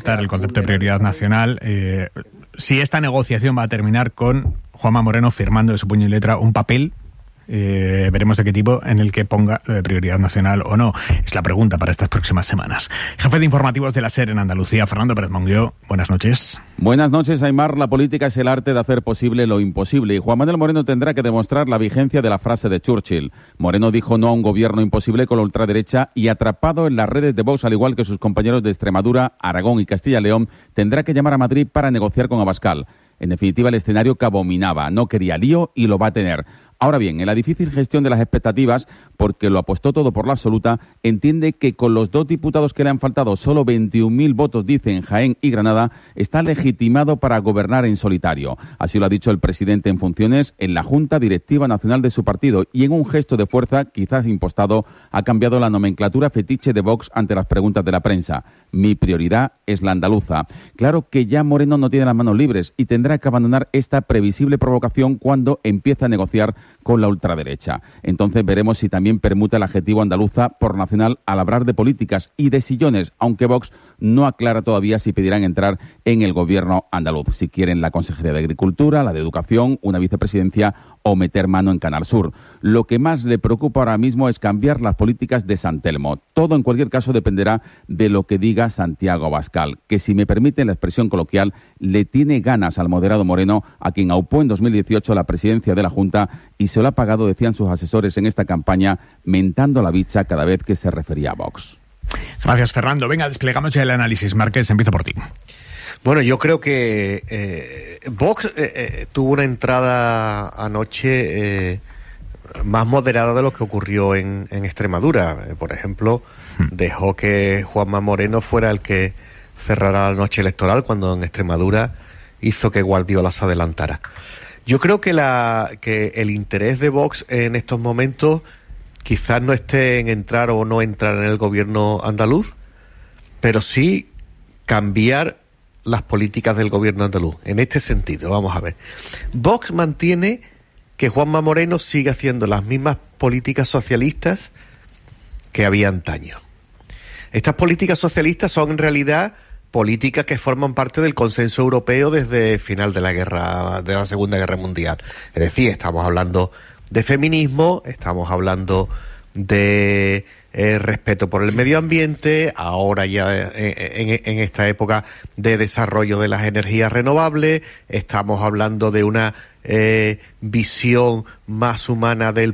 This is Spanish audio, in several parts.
aceptar el concepto de prioridad nacional, si esta negociación va a terminar con Juanma Moreno firmando de su puño y letra un papel, veremos de qué tipo, en el que ponga prioridad nacional o no. Es la pregunta para estas próximas semanas. Jefe de informativos de la SER en Andalucía, Fernando Pérez Monguió, buenas noches. Buenas noches, Aimar. La política es el arte de hacer posible lo imposible, y Juan Manuel Moreno tendrá que demostrar la vigencia de la frase de Churchill. Moreno dijo no a un gobierno imposible con la ultraderecha, y atrapado en las redes de Vox, al igual que sus compañeros de Extremadura, Aragón y Castilla y León, tendrá que llamar a Madrid para negociar con Abascal. En definitiva, el escenario que abominaba. No quería lío y lo va a tener. Ahora bien, en la difícil gestión de las expectativas, porque lo apostó todo por la absoluta, entiende que con los 2 diputados que le han faltado, solo 21.000 votos, dice, en Jaén y Granada, está legitimado para gobernar en solitario. Así lo ha dicho el presidente en funciones en la Junta Directiva Nacional de su partido, y en un gesto de fuerza, quizás impostado, ha cambiado la nomenclatura fetiche de Vox ante las preguntas de la prensa. Mi prioridad es la andaluza. Claro que ya Moreno no tiene las manos libres y tendrá que abandonar esta previsible provocación cuando empiece a negociar con la ultraderecha. Entonces veremos si también permuta el adjetivo andaluza por nacional al hablar de políticas y de sillones, aunque Vox no aclara todavía si pedirán entrar en el gobierno andaluz, si quieren la Consejería de Agricultura, la de Educación, una vicepresidencia o meter mano en Canal Sur. Lo que más le preocupa ahora mismo es cambiar las políticas de San Telmo. Todo, en cualquier caso, dependerá de lo que diga Santiago Abascal, que, si me permiten la expresión coloquial, le tiene ganas al moderado Moreno, a quien aupó en 2018 la presidencia de la Junta y se lo ha pagado, decían sus asesores en esta campaña, mentando la bicha cada vez que se refería a Vox. Gracias, Fernando. Venga, desplegamos ya el análisis. Márquez, empiezo por ti. Bueno, yo creo que Vox tuvo una entrada anoche más moderada de lo que ocurrió en Extremadura. Por ejemplo, dejó que Juanma Moreno fuera el que cerrara la noche electoral, cuando en Extremadura hizo que Guardiola se adelantara. Yo creo que el interés de Vox en estos momentos quizás no esté en entrar o no entrar en el gobierno andaluz, pero sí cambiar las políticas del gobierno andaluz. En este sentido, vamos a ver. Vox mantiene que Juanma Moreno siga haciendo las mismas políticas socialistas que había antaño. Estas políticas socialistas son en realidad políticas que forman parte del consenso europeo desde el final de la Segunda Guerra Mundial. Es decir, estamos hablando de feminismo, estamos hablando de respeto por el medio ambiente, ahora ya en esta época de desarrollo de las energías renovables, estamos hablando de una visión más humana del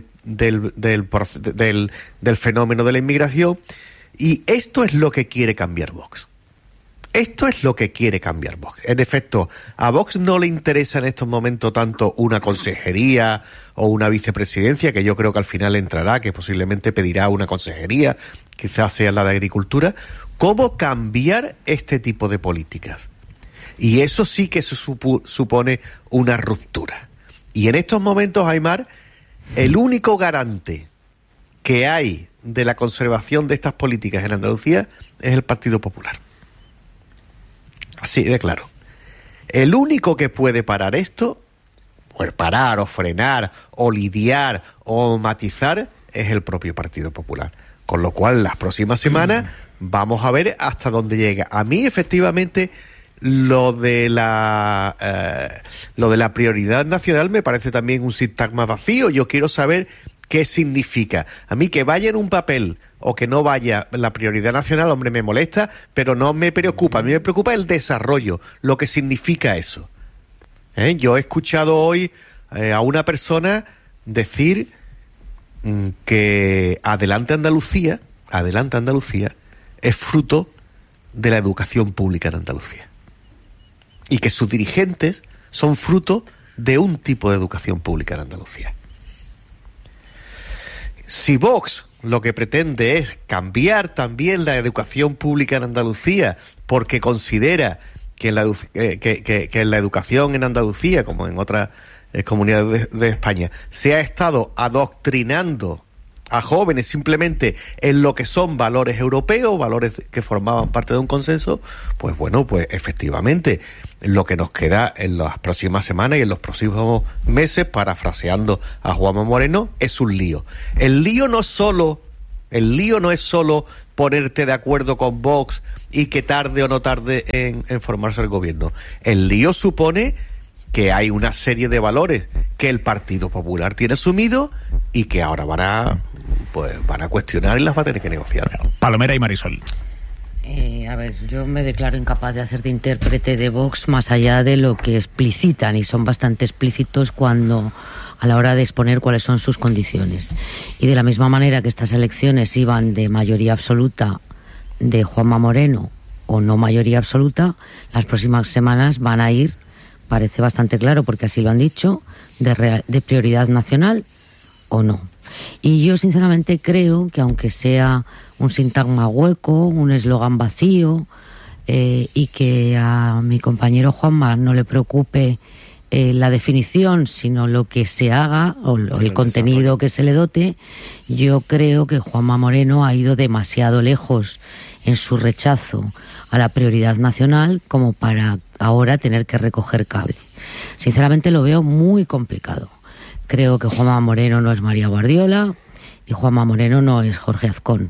fenómeno de la inmigración, y esto es lo que quiere cambiar Vox. Esto es lo que quiere cambiar Vox. En efecto, a Vox no le interesa en estos momentos tanto una consejería o una vicepresidencia, que yo creo que al final entrará, que posiblemente pedirá una consejería, quizás sea la de Agricultura, como cambiar este tipo de políticas. Y eso sí que se supone una ruptura. Y en estos momentos, Aimar, el único garante que hay de la conservación de estas políticas en Andalucía es el Partido Popular. Así de claro. El único que puede parar esto, o parar, o frenar, o lidiar, o matizar, es el propio Partido Popular. Con lo cual, las próximas semanas vamos a ver hasta dónde llega. A mí, efectivamente, lo de la prioridad nacional me parece también un sintagma vacío. Yo quiero saber qué significa. A mí que vaya en un papel o que no vaya la prioridad nacional, hombre, me molesta, pero no me preocupa. A mí me preocupa el desarrollo, lo que significa eso. Yo he escuchado hoy a una persona decir que Adelante Andalucía es fruto de la educación pública en Andalucía. Y que sus dirigentes son fruto de un tipo de educación pública en Andalucía. Si Vox lo que pretende es cambiar también la educación pública en Andalucía, porque considera que en la educación en Andalucía, como en otras comunidades de España, se ha estado adoctrinando a jóvenes simplemente en lo que son valores europeos, valores que formaban parte de un consenso, pues bueno, pues efectivamente lo que nos queda en las próximas semanas y en los próximos meses, parafraseando a Juanma Moreno, es un lío. El lío no solo El lío no es solo ponerte de acuerdo con Vox y que tarde o no tarde en formarse el gobierno. El lío supone que hay una serie de valores que el Partido Popular tiene asumido y que ahora van a cuestionar y las va a tener que negociar. Palomera y Marisol. A ver, yo me declaro incapaz de hacer de intérprete de Vox más allá de lo que explicitan, y son bastante explícitos a la hora de exponer cuáles son sus condiciones. Y de la misma manera que estas elecciones iban de mayoría absoluta de Juanma Moreno o no mayoría absoluta, las próximas semanas van a ir, parece bastante claro porque así lo han dicho, de prioridad nacional o no. Y yo sinceramente creo que aunque sea un sintagma hueco, un eslogan vacío, y que a mi compañero Juanma no le preocupe la definición, sino lo que se haga o el contenido que se le dote, yo creo que Juanma Moreno ha ido demasiado lejos en su rechazo a la prioridad nacional como para ahora tener que recoger cable. Sinceramente lo veo muy complicado. Creo que Juanma Moreno no es María Guardiola y Juanma Moreno no es Jorge Azcón.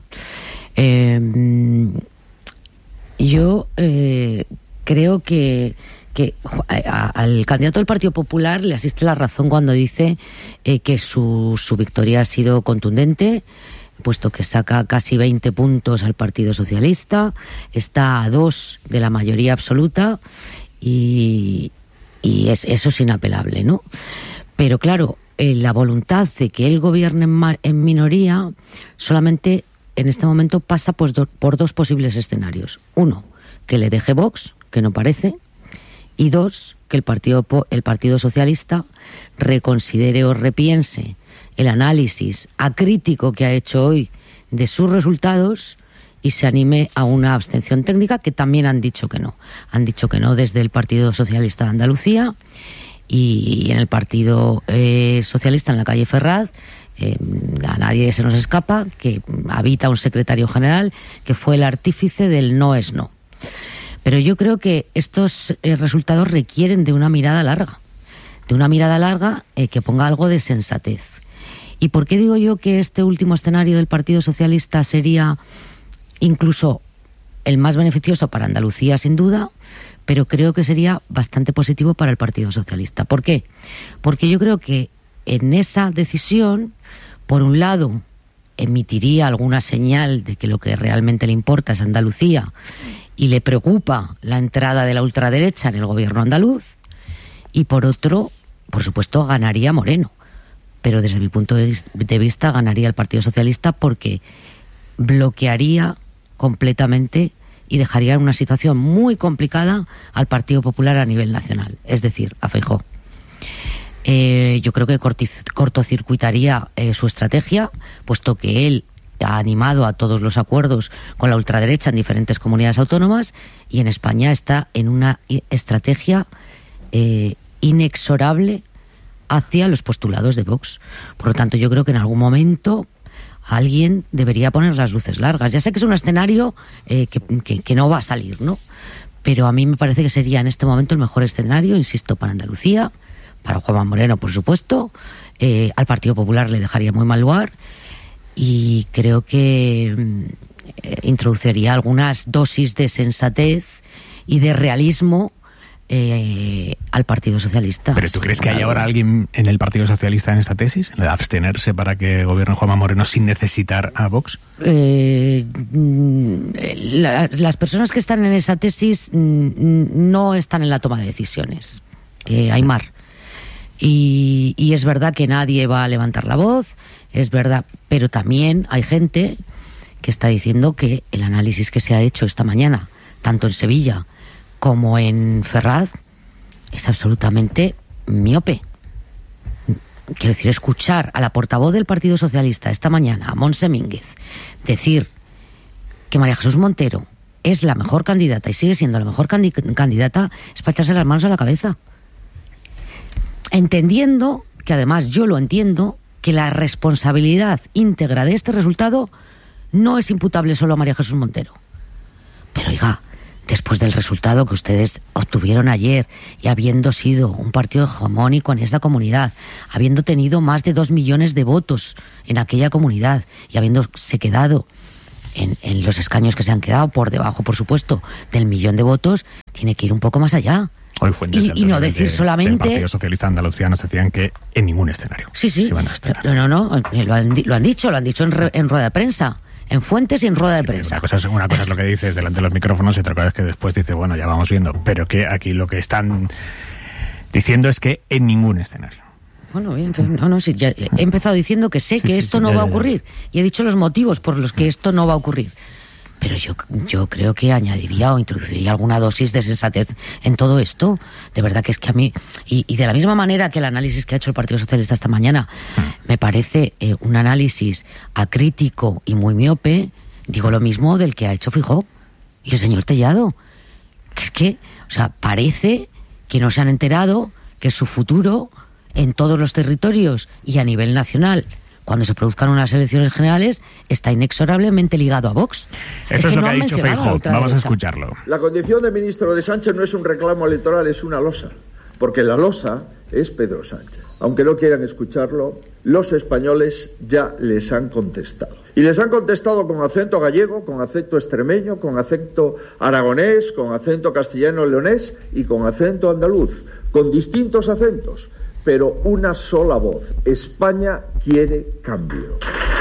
Yo creo que al candidato del Partido Popular le asiste la razón cuando dice que su victoria ha sido contundente, puesto que saca casi 20 puntos al Partido Socialista, está a 2 de la mayoría absoluta y eso es inapelable, ¿no? Pero claro, la voluntad de que él gobierne en minoría solamente en este momento pasa por dos posibles escenarios. Uno, que le deje Vox, que no parece, y dos, que el Partido Socialista reconsidere o repiense el análisis acrítico que ha hecho hoy de sus resultados y se anime a una abstención técnica, que también han dicho que no. Han dicho que no desde el Partido Socialista de Andalucía y en el Partido Socialista en la calle Ferraz. A nadie se nos escapa que habita un secretario general que fue el artífice del no es no. Pero yo creo que estos resultados requieren de una mirada larga, que ponga algo de sensatez. ¿Y por qué digo yo que este último escenario del Partido Socialista sería incluso el más beneficioso para Andalucía, sin duda, pero creo que sería bastante positivo para el Partido Socialista? ¿Por qué? Porque yo creo que en esa decisión, por un lado, emitiría alguna señal de que lo que realmente le importa es Andalucía y le preocupa la entrada de la ultraderecha en el gobierno andaluz, y por otro, por supuesto, ganaría Moreno. Pero desde mi punto de vista ganaría el Partido Socialista porque bloquearía completamente y dejaría en una situación muy complicada al Partido Popular a nivel nacional, es decir, a Feijóo. Yo creo que cortocircuitaría su estrategia, puesto que él ha animado a todos los acuerdos con la ultraderecha en diferentes comunidades autónomas y en España está en una estrategia inexorable hacia los postulados de Vox. Por lo tanto, yo creo que en algún momento alguien debería poner las luces largas. Ya sé que es un escenario que no va a salir, ¿no? Pero a mí me parece que sería en este momento el mejor escenario, insisto, para Andalucía, para Juanma Moreno, por supuesto, al Partido Popular le dejaría muy mal lugar y creo que introduciría algunas dosis de sensatez y de realismo al Partido Socialista. ¿Pero tú crees que hay ahora alguien en el Partido Socialista en esta tesis, en la de abstenerse para que gobierne Juanma Moreno sin necesitar a Vox? Las personas que están en esa tesis no están en la toma de decisiones. Aymar. Y es verdad que nadie va a levantar la voz, es verdad, pero también hay gente que está diciendo que el análisis que se ha hecho esta mañana, tanto en Sevilla como en Ferraz, es absolutamente miope. Quiero decir, escuchar a la portavoz del Partido Socialista esta mañana, a Montse Mínguez, decir que María Jesús Montero es la mejor candidata y sigue siendo la mejor candidata, es para echarse las manos a la cabeza. Entendiendo, que además yo lo entiendo, que la responsabilidad íntegra de este resultado no es imputable solo a María Jesús Montero. Pero oiga, después del resultado que ustedes obtuvieron ayer y habiendo sido un partido hegemónico en esa comunidad, habiendo tenido más de 2 millones de votos en aquella comunidad y habiéndose quedado en los escaños que se han quedado por debajo, por supuesto, del 1 millón de votos, tiene que ir un poco más allá. Hoy fuentes y no decir solamente del Partido Socialista Andalucía nos decían que en ningún escenario sí se iban a estrenar. No, lo han dicho en rueda de prensa, en fuentes y en rueda de prensa. Una cosa es lo que dices delante de los micrófonos y otra cosa es que después dices, bueno, ya vamos viendo, pero que aquí lo que están diciendo es que en ningún escenario. Bueno, bien, sí, ya he empezado diciendo que sé que esto no va a ocurrir y he dicho los motivos por los que esto no va a ocurrir. Pero yo creo que añadiría o introduciría alguna dosis de sensatez en todo esto. De verdad que es que a mí, y de la misma manera que el análisis que ha hecho el Partido Socialista esta mañana, me parece un análisis acrítico y muy miope, digo lo mismo del que ha hecho Feijóo y el señor Tellado. Parece que no se han enterado que su futuro en todos los territorios y a nivel nacional, cuando se produzcan unas elecciones generales, está inexorablemente ligado a Vox. Esto es lo que ha dicho Feijóo. Vamos a escucharlo. La condición de ministro de Sánchez no es un reclamo electoral, es una losa. Porque la losa es Pedro Sánchez. Aunque no quieran escucharlo, los españoles ya les han contestado. Y les han contestado con acento gallego, con acento extremeño, con acento aragonés, con acento castellano-leonés y con acento andaluz. Con distintos acentos, pero una sola voz. España quiere cambio.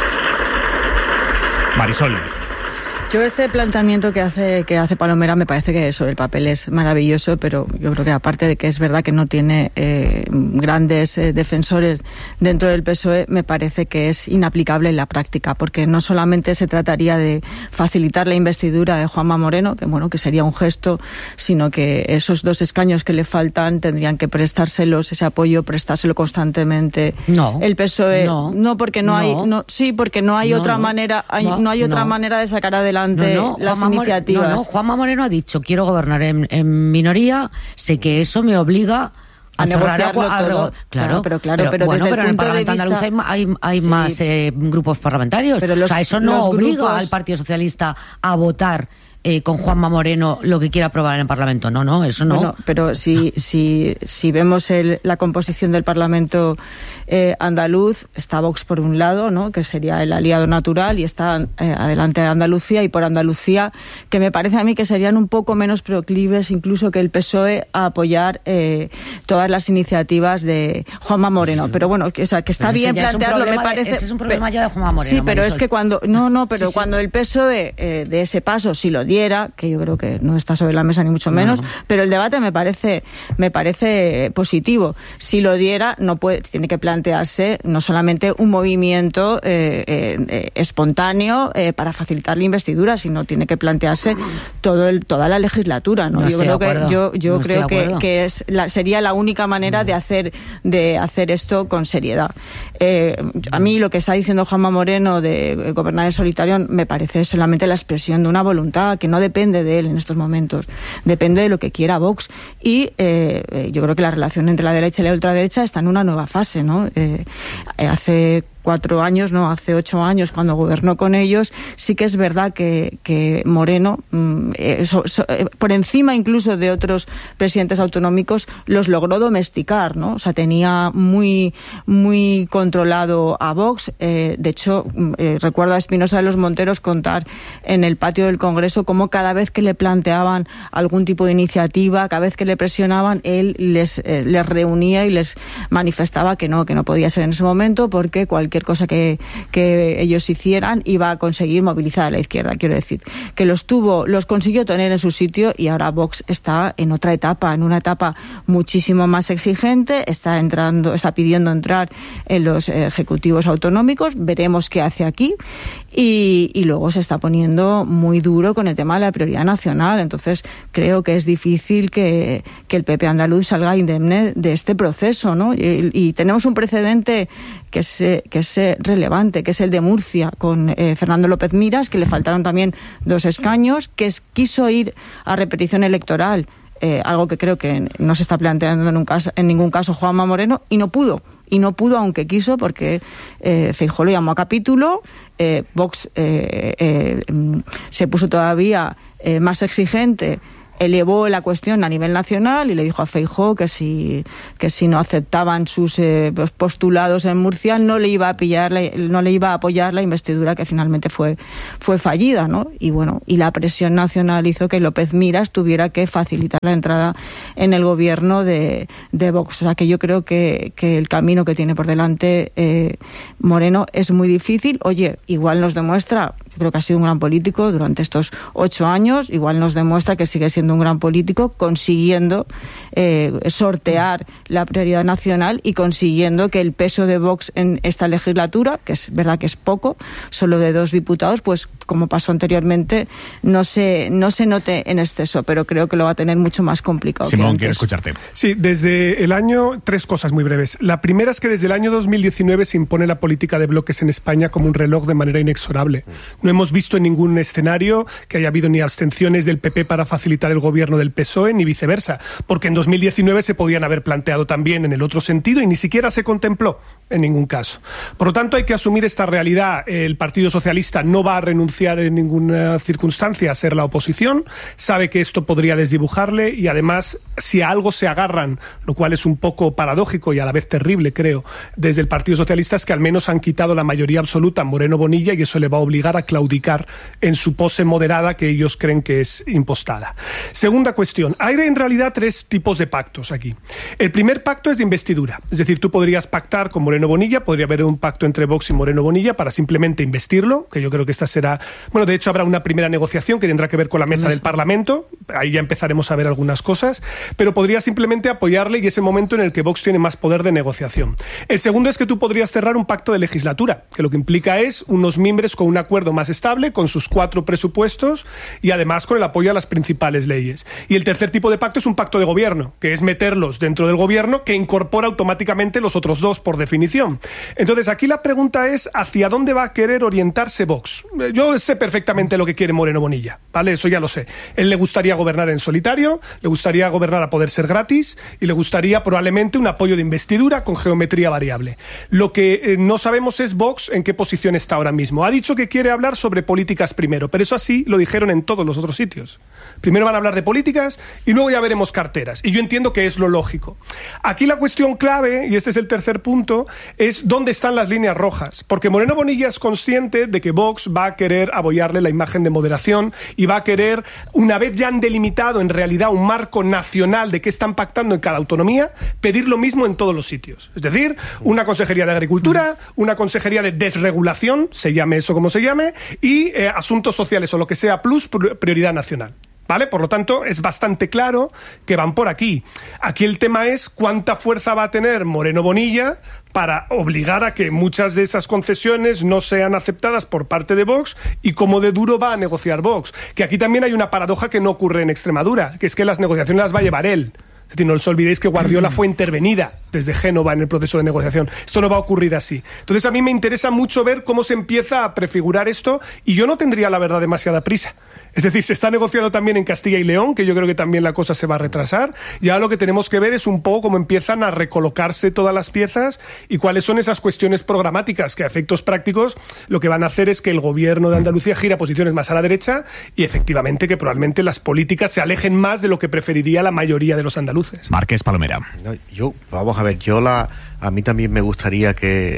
Marisol. Yo este planteamiento que hace Palomera me parece que sobre el papel es maravilloso, pero yo creo que aparte de que es verdad que no tiene grandes defensores dentro del PSOE, me parece que es inaplicable en la práctica, porque no solamente se trataría de facilitar la investidura de Juanma Moreno, que sería un gesto, sino que esos 2 escaños que le faltan tendrían que prestárselos, ese apoyo, prestárselo constantemente. No. El PSOE porque no hay otra manera, otra manera de sacar adelante las iniciativas. Juanma Moreno ha dicho, quiero gobernar en minoría, sé que eso me obliga a negociarlo todo. Claro, pero desde el punto de vista andaluz hay más grupos parlamentarios. Pero eso no obliga al Partido Socialista a votar con Juanma Moreno lo que quiera aprobar en el Parlamento. No, eso no. Bueno, pero si vemos la composición del Parlamento andaluz, está Vox por un lado, ¿no?, que sería el aliado natural, y está adelante Andalucía, y por Andalucía, que me parece a mí que serían un poco menos proclives incluso que el PSOE a apoyar todas las iniciativas de Juanma Moreno. Pero bueno, que está bien plantearlo, me parece. Ese es un problema ya de Juanma Moreno. Sí, pero es que cuando cuando el PSOE de ese paso, si lo diera, que yo creo que no está sobre la mesa ni mucho menos, pero el debate me parece positivo. Si lo diera, tiene que plantearse no solamente un movimiento espontáneo para facilitar la investidura, sino tiene que plantearse toda la legislatura, ¿no? Yo creo que sería la única manera de hacer esto con seriedad. A mí lo que está diciendo Juanma Moreno de gobernar en solitario me parece solamente la expresión de una voluntad que no depende de él en estos momentos, depende de lo que quiera Vox. Y yo creo que la relación entre la derecha y la ultraderecha está en una nueva fase, ¿no? Hace 4 años, hace 8 años, cuando gobernó con ellos, sí que es verdad que Moreno, por encima incluso de otros presidentes autonómicos, los logró domesticar, ¿no? O sea, tenía muy, muy controlado a Vox. De hecho, recuerdo a Espinosa de los Monteros contar en el patio del Congreso cómo cada vez que le planteaban algún tipo de iniciativa, cada vez que le presionaban, él les reunía y les manifestaba que no podía ser en ese momento, porque cualquier cosa que ellos hicieran iba a conseguir movilizar a la izquierda. Quiero decir que los consiguió tener en su sitio, y ahora Vox está en otra etapa, en una etapa muchísimo más exigente, está pidiendo entrar en los ejecutivos autonómicos. Veremos qué hace aquí, y luego se está poniendo muy duro con el tema de la prioridad nacional. Entonces creo que es difícil que el PP andaluz salga indemne de este proceso, ¿no? Y tenemos un precedente que es relevante, que es el de Murcia, con Fernando López Miras, que le faltaron también 2 escaños, que quiso ir a repetición electoral, algo que creo que no se está planteando en ningún caso Juanma Moreno, y no pudo. y no pudo, aunque quiso, porque Feijóo lo llamó a capítulo. Vox se puso todavía más exigente, elevó la cuestión a nivel nacional y le dijo a Feijóo que si no aceptaban sus postulados en Murcia no le iba a apoyar la investidura, que finalmente fue fallida, ¿no? Y bueno, y la presión nacional hizo que López Miras tuviera que facilitar la entrada en el gobierno de Vox. O sea que yo creo que el camino que tiene por delante Moreno es muy difícil. Oye, igual nos demuestra, yo creo que ha sido un gran político durante estos 8 años, igual nos demuestra que sigue siendo un gran político, consiguiendo sortear la prioridad nacional y consiguiendo que el peso de Vox en esta legislatura, que es verdad que es poco, solo de 2 diputados, pues como pasó anteriormente, no se note en exceso, pero creo que lo va a tener mucho más complicado. Simón, quiero escucharte. Sí, desde el año, 3 cosas muy breves. La primera es que desde el año 2019 se impone la política de bloques en España como un reloj de manera inexorable. No hemos visto en ningún escenario que haya habido ni abstenciones del PP para facilitar el gobierno del PSOE, ni viceversa, porque en 2019 se podían haber planteado también en el otro sentido y ni siquiera se contempló en ningún caso. Por lo tanto, hay que asumir esta realidad. El Partido Socialista no va a renunciar en ninguna circunstancia a ser la oposición, sabe que esto podría desdibujarle y además, si a algo se agarran, lo cual es un poco paradójico y a la vez terrible, creo, desde el Partido Socialista, es que al menos han quitado la mayoría absoluta a Moreno Bonilla y eso le va a obligar a claudicar en su pose moderada que ellos creen que es impostada. Segunda cuestión, hay en realidad 3 tipos de pactos aquí. El primer pacto es de investidura, es decir, tú podrías pactar con Moreno Bonilla, podría haber un pacto entre Vox y Moreno Bonilla para simplemente investirlo, que yo creo que esta será, bueno, de hecho habrá una primera negociación que tendrá que ver con la mesa del Parlamento, ahí ya empezaremos a ver algunas cosas, pero podría simplemente apoyarle y es el momento en el que Vox tiene más poder de negociación. El segundo es que tú podrías cerrar un pacto de legislatura, que lo que implica es unos miembros con un acuerdo más estable, con sus 4 presupuestos y además con el apoyo a las principales leyes. Y el tercer tipo de pacto es un pacto de gobierno, que es meterlos dentro del gobierno que incorpora automáticamente los otros 2 por definición. Entonces aquí la pregunta es ¿hacia dónde va a querer orientarse Vox? Yo sé perfectamente lo que quiere Moreno Bonilla, ¿vale? Eso ya lo sé. Él le gustaría gobernar en solitario, le gustaría gobernar a poder ser gratis y le gustaría probablemente un apoyo de investidura con geometría variable. Lo que no sabemos es Vox en qué posición está ahora mismo. Ha dicho que quiere hablar sobre políticas primero, pero eso así lo dijeron en todos los otros sitios. Primero van a hablar de políticas y luego ya veremos carteras. Y yo entiendo que es lo lógico. Aquí la cuestión clave, y este es el tercer punto, es dónde están las líneas rojas. Porque Moreno Bonilla es consciente de que Vox va a querer apoyarle la imagen de moderación y va a querer, una vez ya han delimitado en realidad un marco nacional de qué están pactando en cada autonomía, pedir lo mismo en todos los sitios. Es decir, una consejería de agricultura, una consejería de desregulación, se llame eso como se llame, y asuntos sociales o lo que sea plus prioridad nacional. ¿Vale? Por lo tanto, es bastante claro que van por aquí. Aquí el tema es cuánta fuerza va a tener Moreno Bonilla para obligar a que muchas de esas concesiones no sean aceptadas por parte de Vox y cómo de duro va a negociar Vox. Que aquí también hay una paradoja que no ocurre en Extremadura, que es que las negociaciones las va a llevar él. Es decir, no os olvidéis que Guardiola fue intervenida desde Génova en el proceso de negociación. Esto no va a ocurrir así. Entonces a mí me interesa mucho ver cómo se empieza a prefigurar esto y yo no tendría, la verdad, demasiada prisa. Es decir, se está negociando también en Castilla y León, que yo creo que también la cosa se va a retrasar. Y ahora lo que tenemos que ver es un poco cómo empiezan a recolocarse todas las piezas y cuáles son esas cuestiones programáticas que a efectos prácticos lo que van a hacer es que el gobierno de Andalucía gira posiciones más a la derecha y efectivamente que probablemente las políticas se alejen más de lo que preferiría la mayoría de los andaluces. Marqués Palomera. Vamos a ver, a mí también me gustaría que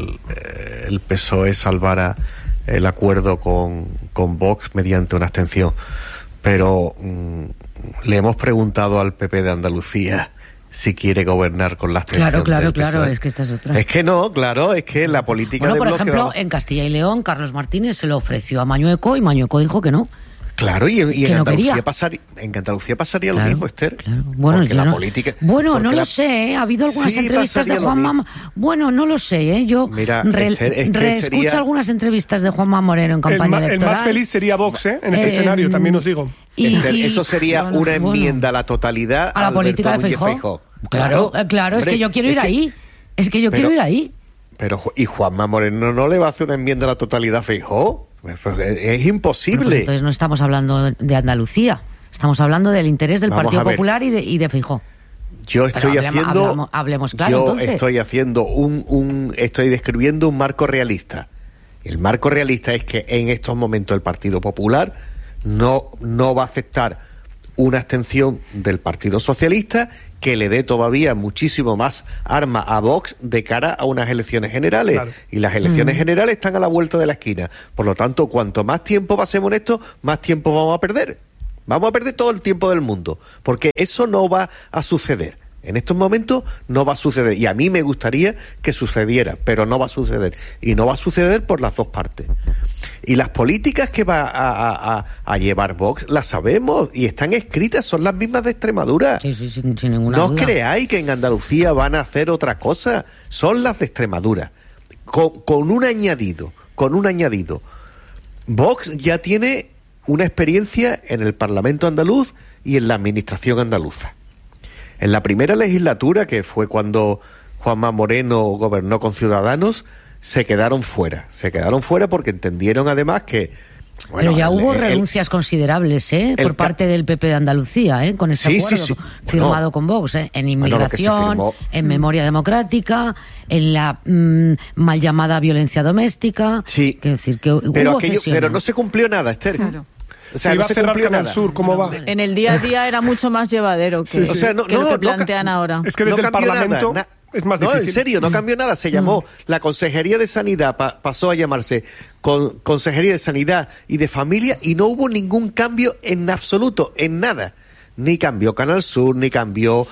el PSOE salvara el acuerdo con Vox mediante una abstención, pero le hemos preguntado al PP de Andalucía si quiere gobernar con la abstención. Claro, es que esta es otra. Es que no, claro, es que la política de bloque... Por ejemplo, en Castilla y León, Carlos Martínez se lo ofreció a Mañueco y Mañueco dijo que no. Claro, y en Andalucía pasaría lo mismo, Esther. Claro. Bueno, porque la política... Bueno, no lo sé, ha habido algunas entrevistas de Juanma... Bueno, no lo sé, yo reescucho algunas entrevistas de Juanma Moreno en campaña electoral. El más feliz sería Vox, en este escenario, también os digo. Eso sería una enmienda a la totalidad a la política de Feijóo. Claro, es que yo quiero ir ahí. Quiero ir ahí. Pero, ¿y Juanma Moreno no le va a hacer una enmienda a la totalidad a Feijóo? Es imposible. Entonces no estamos hablando de Andalucía, estamos hablando del interés del Partido Popular y de Feijóo. Yo estoy hablemos claro, estoy haciendo estoy describiendo un marco realista. El marco realista es que en estos momentos el Partido Popular no va a aceptar una abstención del Partido Socialista que le dé todavía muchísimo más arma a Vox de cara a unas elecciones generales. Claro. Y las elecciones generales están a la vuelta de la esquina. Por lo tanto, cuanto más tiempo pasemos en esto, más tiempo vamos a perder. Vamos a perder todo el tiempo del mundo, porque eso no va a suceder. En estos momentos no va a suceder, y a mí me gustaría que sucediera, pero no va a suceder, y no va a suceder por las dos partes. Y las políticas que va a llevar Vox las sabemos y están escritas, son las mismas de Extremadura. Sí, sin ninguna duda. No os creáis que en Andalucía van a hacer otra cosa, son las de Extremadura, con un añadido. Vox ya tiene una experiencia en el Parlamento andaluz y en la administración andaluza. En la primera legislatura, que fue cuando Juanma Moreno gobernó con Ciudadanos, se quedaron fuera porque entendieron además que... Bueno, pero ya hubo renuncias considerables por parte del PP de Andalucía, con ese acuerdo firmado con Vox, en inmigración, en memoria democrática, en la mal llamada violencia doméstica. Sí, es decir, que pero no se cumplió nada, Esther. Claro. O sea, no se cumplió nada. Sur, ¿cómo va? En el día a día era mucho más llevadero que, o sea, lo que plantean ahora. Es que desde el Parlamento es más difícil. No, en serio, no cambió nada. Se llamó la Consejería de Sanidad, pasó a llamarse Consejería de Sanidad y de Familia, y no hubo ningún cambio en absoluto, en nada. Ni cambió Canal Sur, ni cambió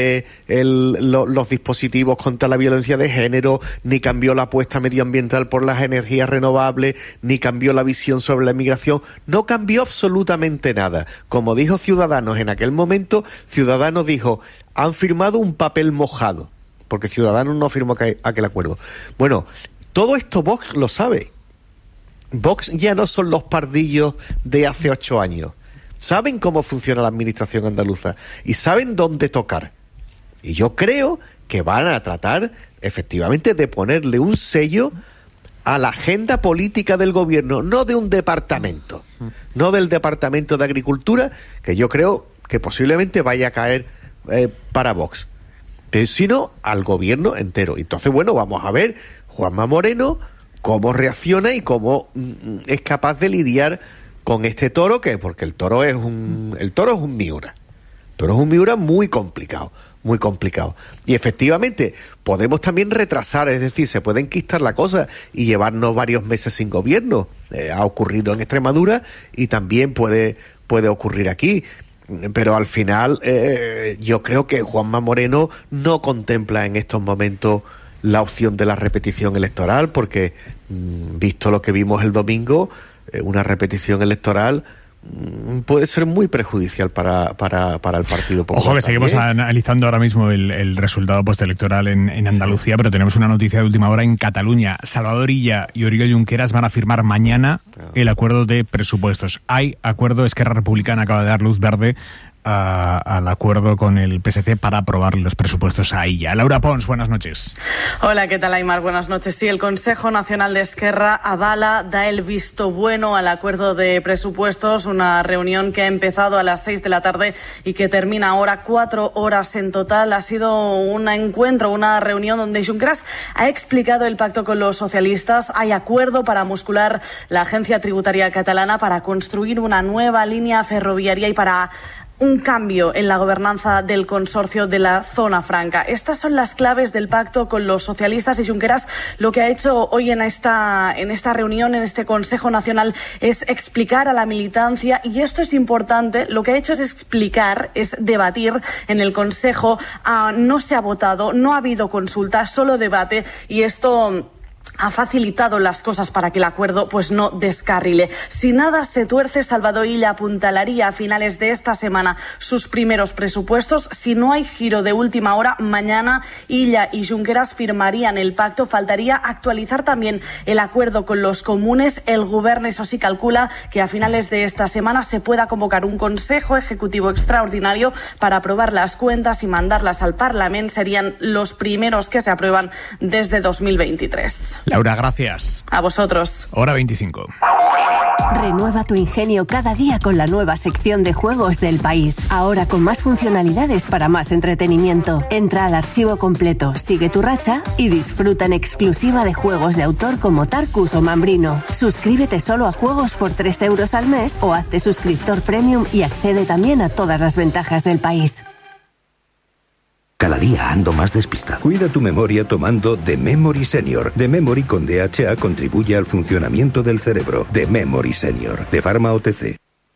los dispositivos contra la violencia de género, ni cambió la apuesta medioambiental por las energías renovables, ni cambió la visión sobre la inmigración. No cambió absolutamente nada. Como dijo Ciudadanos en aquel momento, Ciudadanos dijo, han firmado un papel mojado, porque Ciudadanos no firmó aquel acuerdo. Bueno, todo esto Vox lo sabe. Vox ya no son los pardillos de hace 8 años. Saben cómo funciona la administración andaluza y saben dónde tocar. Y yo creo que van a tratar, efectivamente, de ponerle un sello a la agenda política del gobierno, no de un departamento, no del Departamento de Agricultura, que yo creo que posiblemente vaya a caer para Vox, pero sino al gobierno entero. Entonces, bueno, vamos a ver Juanma Moreno cómo reacciona y cómo es capaz de lidiar con este toro, porque el toro es un Miura. El toro es un Miura muy complicado. Y efectivamente, podemos también retrasar, es decir, se puede enquistar la cosa y llevarnos varios meses sin gobierno. Ha ocurrido en Extremadura y también puede ocurrir aquí. Pero al final, yo creo que Juanma Moreno no contempla en estos momentos la opción de la repetición electoral, porque, visto lo que vimos el domingo, una repetición electoral puede ser muy perjudicial para el Partido Popular. Ojo, que seguimos analizando ahora mismo el resultado postelectoral en Andalucía, pero tenemos una noticia de última hora en Cataluña. Salvador Illa y Oriol Junqueras van a firmar mañana el acuerdo de presupuestos. Hay acuerdo, Esquerra Republicana acaba de dar luz verde al acuerdo con el PSC para aprobar los presupuestos a Illa. Laura Pons, buenas noches. Hola, ¿qué tal, Aimar? Buenas noches. Sí, el Consejo Nacional de Esquerra avala, da el visto bueno al acuerdo de presupuestos, una reunión que ha empezado a las 6 de la tarde y que termina ahora, 4 horas en total. Ha sido un encuentro, una reunión donde Junqueras ha explicado el pacto con los socialistas. Hay acuerdo para muscular la agencia tributaria catalana, para construir una nueva línea ferroviaria y para un cambio en la gobernanza del consorcio de la Zona Franca. Estas son las claves del pacto con los socialistas, y Junqueras lo que ha hecho hoy en esta reunión, en este Consejo Nacional, es explicar a la militancia, y esto es importante, lo que ha hecho es explicar, es debatir en el Consejo. No se ha votado, no ha habido consulta, solo debate, y esto ha facilitado las cosas para que el acuerdo pues no descarrile. Si nada se tuerce, Salvador Illa apuntalaría a finales de esta semana sus primeros presupuestos. Si no hay giro de última hora, mañana Illa y Junqueras firmarían el pacto. Faltaría actualizar también el acuerdo con los comunes. El Govern, eso sí, calcula que a finales de esta semana se pueda convocar un Consejo Ejecutivo extraordinario para aprobar las cuentas y mandarlas al Parlamento. Serían los primeros que se aprueban desde 2023. Laura, gracias. A vosotros. Hora 25. Renueva tu ingenio cada día con la nueva sección de juegos del País. Ahora con más funcionalidades para más entretenimiento. Entra al archivo completo, sigue tu racha y disfruta en exclusiva de juegos de autor como Tarkus o Mambrino. Suscríbete solo a juegos por 3 euros al mes o hazte suscriptor premium y accede también a todas las ventajas del País. Cada día ando más despistado. Cuida tu memoria tomando The Memory Senior. The Memory con DHA contribuye al funcionamiento del cerebro. The Memory Senior, de Pharma OTC.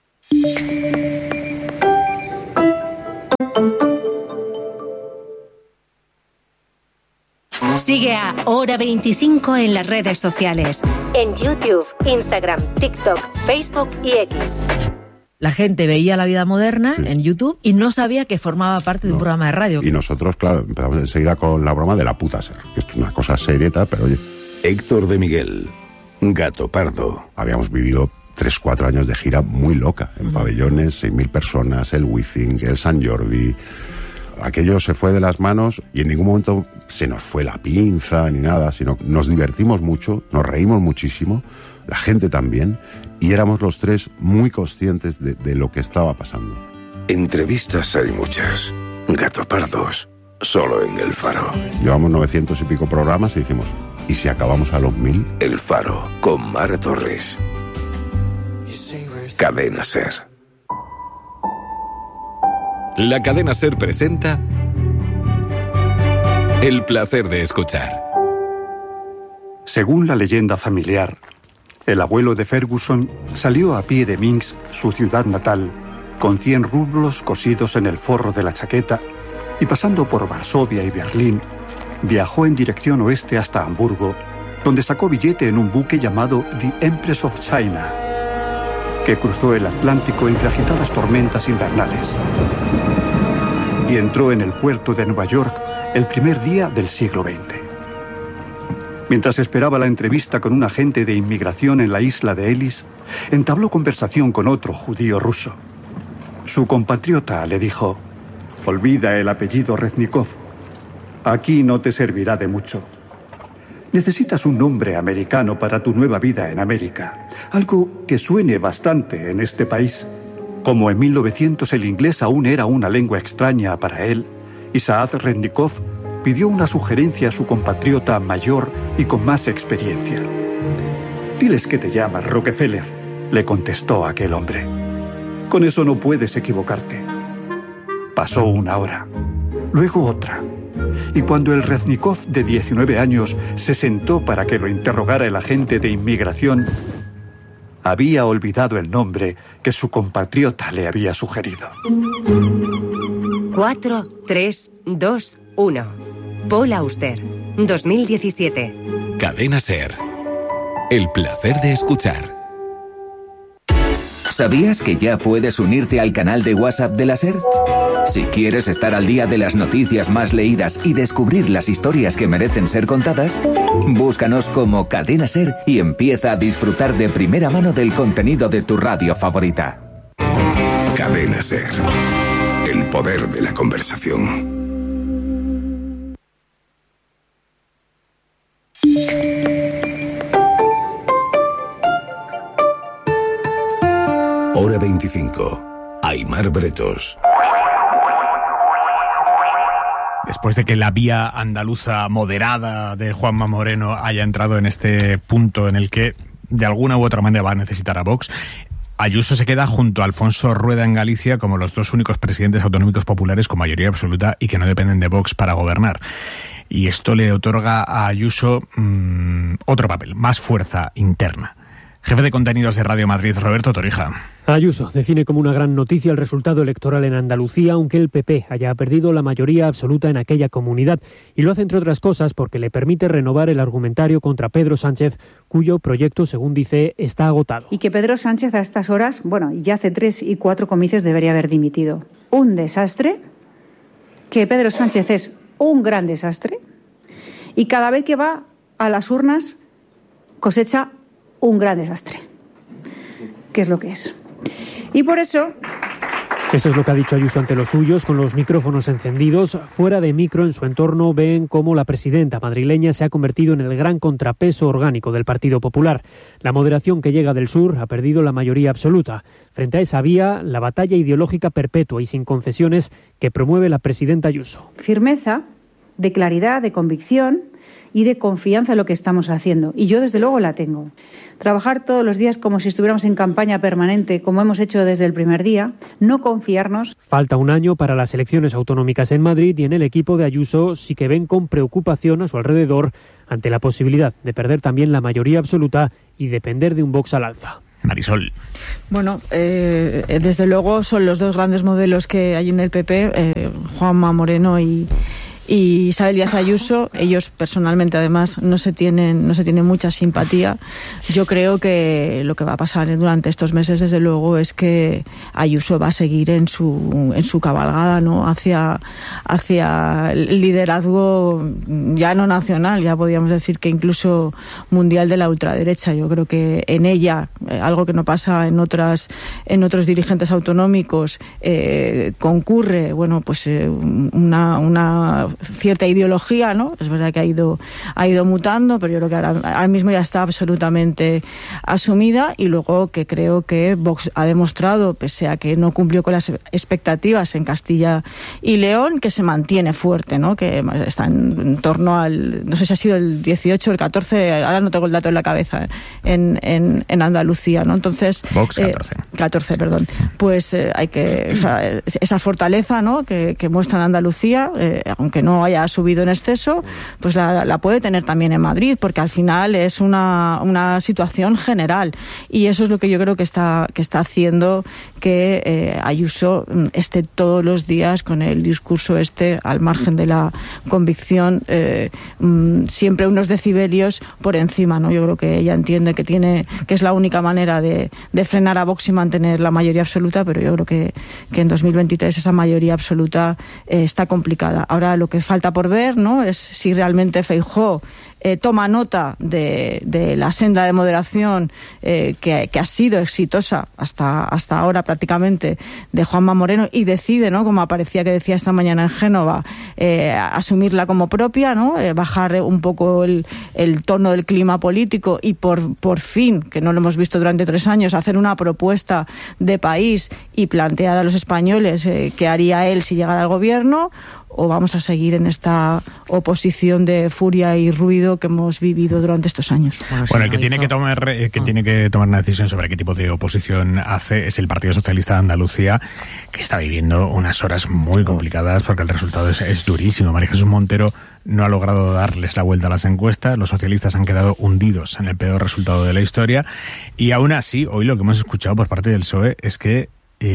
Sigue a Hora 25 en las redes sociales. En YouTube, Instagram, TikTok, Facebook y X. La gente veía La Vida Moderna en YouTube y no sabía que formaba parte de un programa de radio. Y nosotros, claro, empezamos enseguida con la broma de la puta ser, que esto es una cosa serieta, pero oye... Héctor de Miguel, Gato Pardo. Habíamos vivido 3-4 años de gira muy loca, en pabellones, 6.000 personas, el Wizzing, el Sant Jordi... Aquello se fue de las manos y en ningún momento se nos fue la pinza ni nada, sino nos divertimos mucho, nos reímos muchísimo, la gente también, y éramos los tres muy conscientes de lo que estaba pasando. Entrevistas hay muchas. Gato Pardos, solo en El Faro. Llevamos 900 y pico programas y dijimos, ¿y si acabamos a los 1000? El Faro, con Mara Torres. Cadena SER. La Cadena SER presenta El placer de escuchar. Según la leyenda familiar, el abuelo de Ferguson salió a pie de Minsk, su ciudad natal, con 100 rublos cosidos en el forro de la chaqueta y pasando por Varsovia y Berlín, viajó en dirección oeste hasta Hamburgo, donde sacó billete en un buque llamado The Empress of China, que cruzó el Atlántico entre agitadas tormentas invernales y entró en el puerto de Nueva York el primer día del siglo XX. Mientras esperaba la entrevista con un agente de inmigración en la isla de Ellis, entabló conversación con otro judío ruso. Su compatriota le dijo: «Olvida el apellido Reznikov. Aquí no te servirá de mucho. Necesitas un nombre americano para tu nueva vida en América. Algo que suene bastante en este país». Como en 1900 el inglés aún era una lengua extraña para él, Isaac Reznikov pidió una sugerencia a su compatriota mayor y con más experiencia. «Diles que te llamas Rockefeller», le contestó aquel hombre. «Con eso no puedes equivocarte». Pasó una hora, luego otra, y cuando el Reznikov de 19 años se sentó para que lo interrogara el agente de inmigración, había olvidado el nombre que su compatriota le había sugerido. 4, 3, 2, 1. Paul Auster, 2017. Cadena SER. El placer de escuchar. ¿Sabías que ya puedes unirte al canal de WhatsApp de la SER? Si quieres estar al día de las noticias más leídas y descubrir las historias que merecen ser contadas, búscanos como Cadena SER y empieza a disfrutar de primera mano del contenido de tu radio favorita. Cadena SER. El poder de la conversación. Hora 25. Aimar Bretos. Después de que la vía andaluza moderada de Juanma Moreno haya entrado en este punto en el que de alguna u otra manera va a necesitar a Vox, Ayuso se queda junto a Alfonso Rueda en Galicia como los dos únicos presidentes autonómicos populares con mayoría absoluta y que no dependen de Vox para gobernar. Y esto le otorga a Ayuso otro papel, más fuerza interna. Jefe de contenidos de Radio Madrid, Roberto Torija. Ayuso define como una gran noticia el resultado electoral en Andalucía, aunque el PP haya perdido la mayoría absoluta en aquella comunidad. Y lo hace, entre otras cosas, porque le permite renovar el argumentario contra Pedro Sánchez, cuyo proyecto, según dice, está agotado. Y que Pedro Sánchez a estas horas, ya hace 3 y 4 comicios debería haber dimitido. Un desastre, que Pedro Sánchez es un gran desastre, y cada vez que va a las urnas cosecha un gran desastre, que es lo que es. Y por eso Esto es lo que ha dicho Ayuso ante los suyos, con los micrófonos encendidos. Fuera de micro, en su entorno, ven cómo la presidenta madrileña se ha convertido en el gran contrapeso orgánico del Partido Popular. La moderación que llega del sur ha perdido la mayoría absoluta. Frente a esa vía, la batalla ideológica perpetua y sin concesiones que promueve la presidenta Ayuso. Firmeza, de claridad, de convicción y de confianza en lo que estamos haciendo. Y yo, desde luego, la tengo. Trabajar todos los días como si estuviéramos en campaña permanente, como hemos hecho desde el primer día, no confiarnos. Falta un año para las elecciones autonómicas en Madrid y en el equipo de Ayuso sí que ven con preocupación a su alrededor ante la posibilidad de perder también la mayoría absoluta y depender de un Vox al alza. Marisol. Bueno, desde luego son los dos grandes modelos que hay en el PP, Juanma Moreno y Isabel Díaz Ayuso. Ellos personalmente además no se tienen mucha simpatía. Yo creo que lo que va a pasar durante estos meses desde luego es que Ayuso va a seguir en su cabalgada, ¿no? hacia el liderazgo ya no nacional, ya podríamos decir que incluso mundial de la ultraderecha. Yo creo que en ella, algo que no pasa en otros dirigentes autonómicos, concurre, bueno, pues una cierta ideología, ¿no? Es verdad que ha ido mutando, pero yo creo que ahora mismo ya está absolutamente asumida, y luego que creo que Vox ha demostrado, pese a que no cumplió con las expectativas en Castilla y León, que se mantiene fuerte, ¿no? Que está en torno al, no sé si ha sido el 18 o el 14, ahora no tengo el dato en la cabeza, en Andalucía, ¿no? Entonces, Vox 14. 14, perdón. Pues hay que, o sea, esa fortaleza, ¿no? que muestra en Andalucía, aunque no haya subido en exceso, pues la puede tener también en Madrid, porque al final es una situación general, y eso es lo que yo creo que está haciendo que Ayuso esté todos los días con el discurso al margen de la convicción, siempre unos decibelios por encima, ¿no? Yo creo que ella entiende que es la única manera de frenar a Vox y mantener la mayoría absoluta, pero yo creo que en 2023 esa mayoría absoluta está complicada. Ahora lo que falta por ver, ¿no?, es si realmente Feijóo toma nota de la senda de moderación que ha sido exitosa hasta ahora prácticamente de Juanma Moreno, y decide, ¿no?, como aparecía que decía esta mañana en Génova, asumirla como propia, ¿no?, bajar un poco el tono del clima político y por fin, que no lo hemos visto durante 3 años, hacer una propuesta de país y plantear a los españoles qué haría él si llegara al gobierno, o vamos a seguir en esta oposición de furia y ruido que hemos vivido durante estos años. Bueno, el que tiene que tomar una decisión sobre qué tipo de oposición hace es el Partido Socialista de Andalucía, que está viviendo unas horas muy complicadas porque el resultado es durísimo. María Jesús Montero no ha logrado darles la vuelta a las encuestas, los socialistas han quedado hundidos en el peor resultado de la historia, y aún así, hoy lo que hemos escuchado por parte del PSOE es que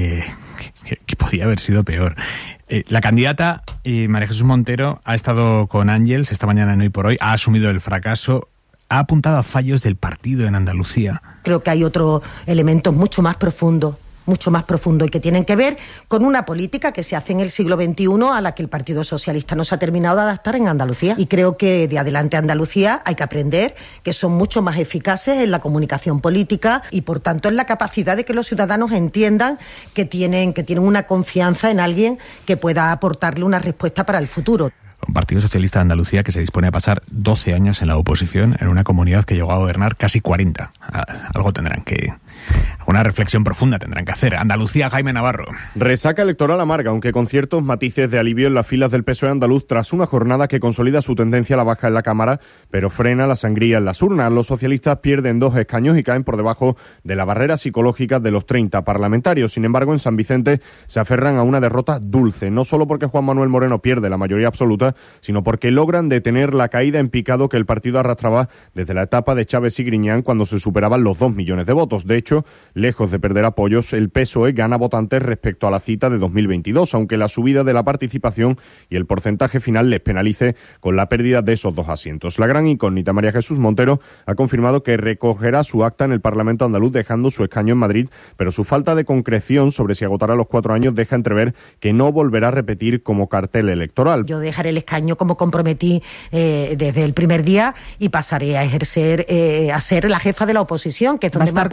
podía haber sido peor. La candidata María Jesús Montero ha estado con Ángels esta mañana en Hoy por Hoy, ha asumido el fracaso, ha apuntado a fallos del partido en Andalucía. Creo que hay otro elemento mucho más profundo y que tienen que ver con una política que se hace en el siglo XXI a la que el Partido Socialista no se ha terminado de adaptar en Andalucía. Y creo que de Adelante Andalucía hay que aprender que son mucho más eficaces en la comunicación política y, por tanto, en la capacidad de que los ciudadanos entiendan que tienen una confianza en alguien que pueda aportarle una respuesta para el futuro. Un Partido Socialista de Andalucía que se dispone a pasar 12 años en la oposición en una comunidad que llegó a gobernar casi 40. Algo tendrán que... Una reflexión profunda tendrán que hacer. Andalucía, Jaime Navarro. Resaca electoral amarga, aunque con ciertos matices de alivio en las filas del PSOE andaluz tras una jornada que consolida su tendencia a la baja en la Cámara, pero frena la sangría en las urnas. Los socialistas pierden 2 escaños y caen por debajo de la barrera psicológica de los 30 parlamentarios. Sin embargo, en San Vicente se aferran a una derrota dulce, no solo porque Juan Manuel Moreno pierde la mayoría absoluta, sino porque logran detener la caída en picado que el partido arrastraba desde la etapa de Chávez y Griñán, cuando se superaban los 2 millones de votos. De hecho, lejos de perder apoyos, el PSOE gana votantes respecto a la cita de 2022, aunque la subida de la participación y el porcentaje final les penalice con la pérdida de esos 2 asientos. La gran incógnita, María Jesús Montero, ha confirmado que recogerá su acta en el Parlamento andaluz, dejando su escaño en Madrid, pero su falta de concreción sobre si agotará los 4 años deja entrever que no volverá a repetir como cartel electoral. Yo dejaré el escaño como comprometí desde el primer día y pasaré a ejercer, a ser la jefa de la oposición, que es donde me ha puesto los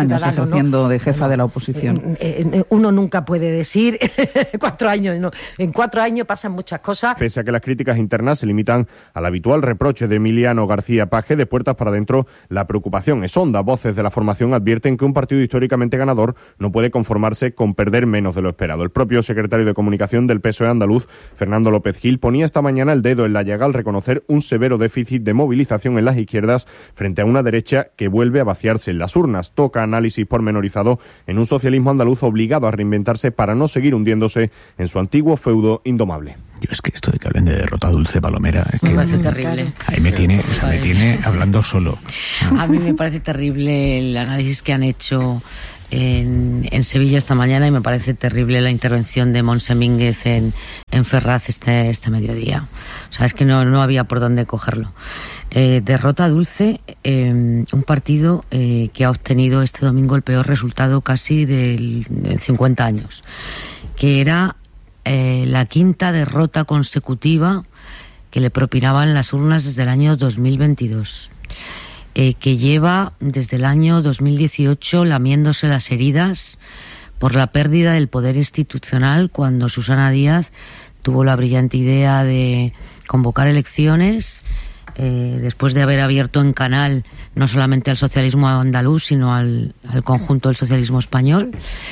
años ejerciendo de jefa de la oposición. Uno nunca puede decir 4 años, no. En 4 años pasan muchas cosas. Pese a que las críticas internas se limitan al habitual reproche de Emiliano García Paje, de puertas para adentro la preocupación es honda. Voces de la formación advierten que un partido históricamente ganador no puede conformarse con perder menos de lo esperado. El propio secretario de Comunicación del PSOE andaluz, Fernando López Gil, ponía esta mañana el dedo en la llaga al reconocer un severo déficit de movilización en las izquierdas frente a una derecha que vuelve a vaciarse en las urnas. Toca análisis pormenorizado en un socialismo andaluz obligado a reinventarse para no seguir hundiéndose en su antiguo feudo indomable. Yo es que esto de que hablen de derrota dulce, Palomera, es que me parece terrible. Ahí me tiene hablando solo. A mí me parece terrible el análisis que han hecho en Sevilla esta mañana, y me parece terrible la intervención de Montse Mínguez en Ferraz este mediodía. O sea, es que no había por dónde cogerlo. Derrota dulce, un partido que ha obtenido este domingo el peor resultado casi de 50 años, que era la quinta derrota consecutiva que le propinaban las urnas desde el año 2022. Que lleva desde el año 2018 lamiéndose las heridas por la pérdida del poder institucional, cuando Susana Díaz tuvo la brillante idea de convocar elecciones después de haber abierto en canal no solamente al socialismo andaluz, sino al conjunto del socialismo español,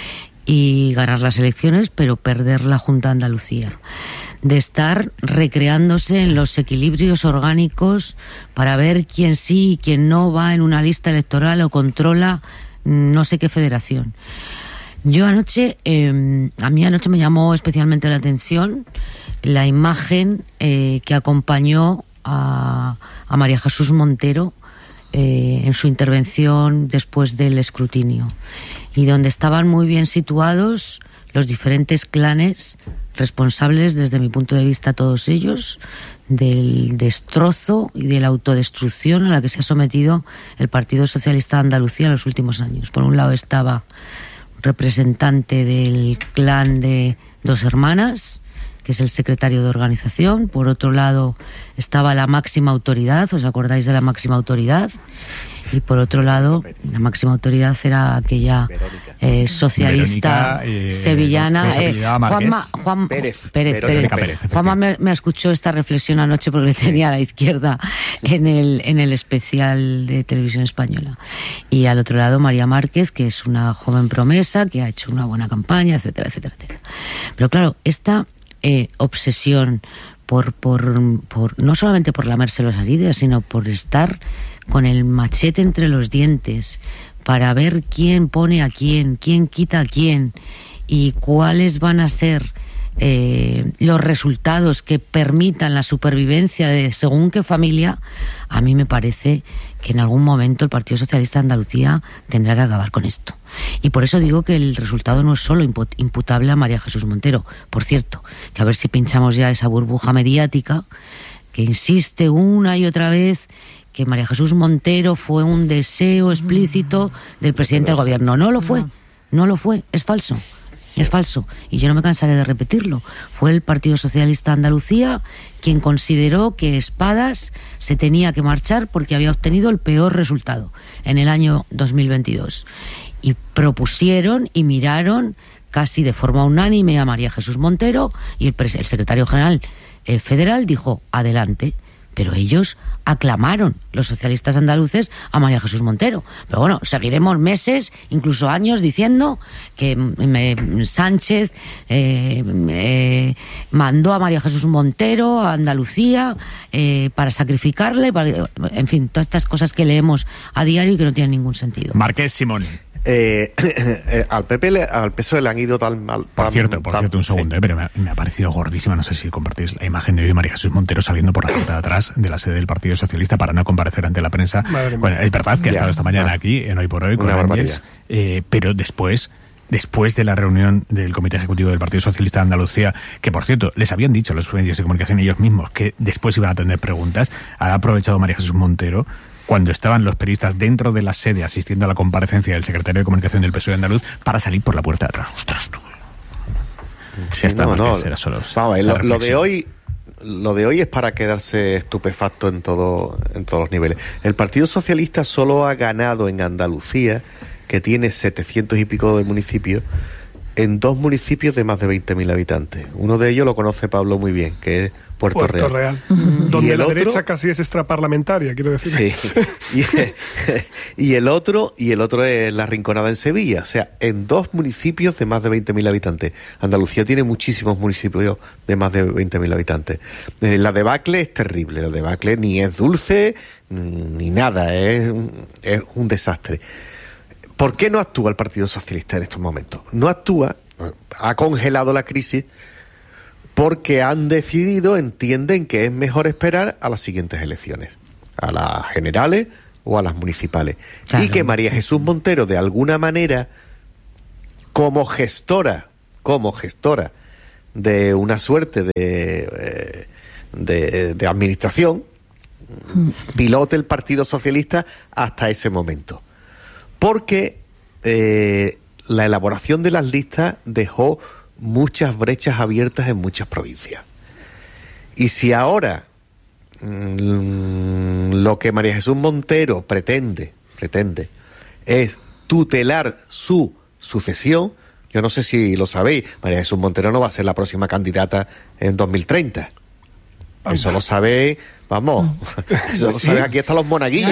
y ganar las elecciones, pero perder la Junta de Andalucía. De estar recreándose en los equilibrios orgánicos para ver quién sí y quién no va en una lista electoral o controla no sé qué federación. Yo anoche, a mí anoche me llamó especialmente la atención la imagen que acompañó a María Jesús Montero en su intervención después del escrutinio, y donde estaban muy bien situados los diferentes clanes responsables, desde mi punto de vista todos ellos, del destrozo y de la autodestrucción a la que se ha sometido el Partido Socialista de Andalucía en los últimos años. Por un lado estaba un representante del clan de Dos Hermanas, que es el secretario de organización. Por otro lado estaba la máxima autoridad, ¿os acordáis de la máxima autoridad? Y por otro lado, la máxima autoridad era aquella socialista sevillana, Juan Pérez. Juanma me escuchó esta reflexión anoche porque le tenía a la izquierda en el especial de Televisión Española. Y al otro lado, María Márquez, que es una joven promesa, que ha hecho una buena campaña, etcétera, etcétera, etcétera. Pero claro, esta obsesión por no solamente por lamerse las heridas, sino por estar con el machete entre los dientes para ver quién pone a quién quita a quién, y cuáles van a ser los resultados que permitan la supervivencia de según qué familia. A mí me parece que en algún momento el Partido Socialista de Andalucía tendrá que acabar con esto. Y por eso digo que el resultado no es solo imputable a María Jesús Montero. Por cierto, que a ver si pinchamos ya esa burbuja mediática que insiste una y otra vez que María Jesús Montero fue un deseo explícito del presidente del gobierno. No lo fue, es falso. Es falso, y yo no me cansaré de repetirlo. Fue el Partido Socialista de Andalucía quien consideró que Espadas se tenía que marchar porque había obtenido el peor resultado en el año 2022. Y propusieron y miraron casi de forma unánime a María Jesús Montero, y el secretario general federal dijo, adelante. Pero ellos aclamaron, los socialistas andaluces, a María Jesús Montero. Pero bueno, seguiremos meses, incluso años, diciendo que Sánchez mandó a María Jesús Montero a Andalucía para sacrificarle, en fin, todas estas cosas que leemos a diario y que no tienen ningún sentido. Marqués Simón. Al PP, al PSOE le han ido tan mal. Por cierto, un segundo, pero me ha parecido gordísima, no sé si compartís la imagen de hoy de María Jesús Montero saliendo por la puerta de atrás de la sede del Partido Socialista para no comparecer ante la prensa. Bueno, es verdad que ha estado esta mañana aquí, en Hoy por Hoy, con Ángels, pero después de la reunión del Comité Ejecutivo del Partido Socialista de Andalucía, que por cierto, les habían dicho los medios de comunicación ellos mismos que después iban a tener preguntas, ha aprovechado María Jesús Montero, cuando estaban los periodistas dentro de la sede asistiendo a la comparecencia del secretario de Comunicación del PSOE andaluz, para salir por la puerta de atrás. ¡Ostras, tú! Sí, lo de hoy es para quedarse estupefacto en todos los niveles. El Partido Socialista solo ha ganado en Andalucía, que tiene 700 y pico de municipios, en 2 municipios de más de 20.000 habitantes. Uno de ellos lo conoce Pablo muy bien, que es Puerto Real. Donde la derecha casi es extraparlamentaria, quiero decir. Sí. y el otro es La Rinconada en Sevilla. O sea, en 2 municipios de más de 20.000 habitantes. Andalucía tiene muchísimos municipios de más de 20.000 habitantes. La debacle es terrible. La debacle ni es dulce ni nada. Es un desastre. ¿Por qué no actúa el Partido Socialista en estos momentos? No actúa, ha congelado la crisis porque entienden que es mejor esperar a las siguientes elecciones, a las generales o a las municipales. Claro. Y que María Jesús Montero, de alguna manera, como gestora de una suerte de administración, pilote el Partido Socialista hasta ese momento. Porque la elaboración de las listas dejó muchas brechas abiertas en muchas provincias. Y si ahora lo que María Jesús Montero pretende es tutelar su sucesión, yo no sé si lo sabéis, María Jesús Montero no va a ser la próxima candidata en 2030. Eso lo sabéis, vamos, eso lo saben aquí hasta los monaguillos.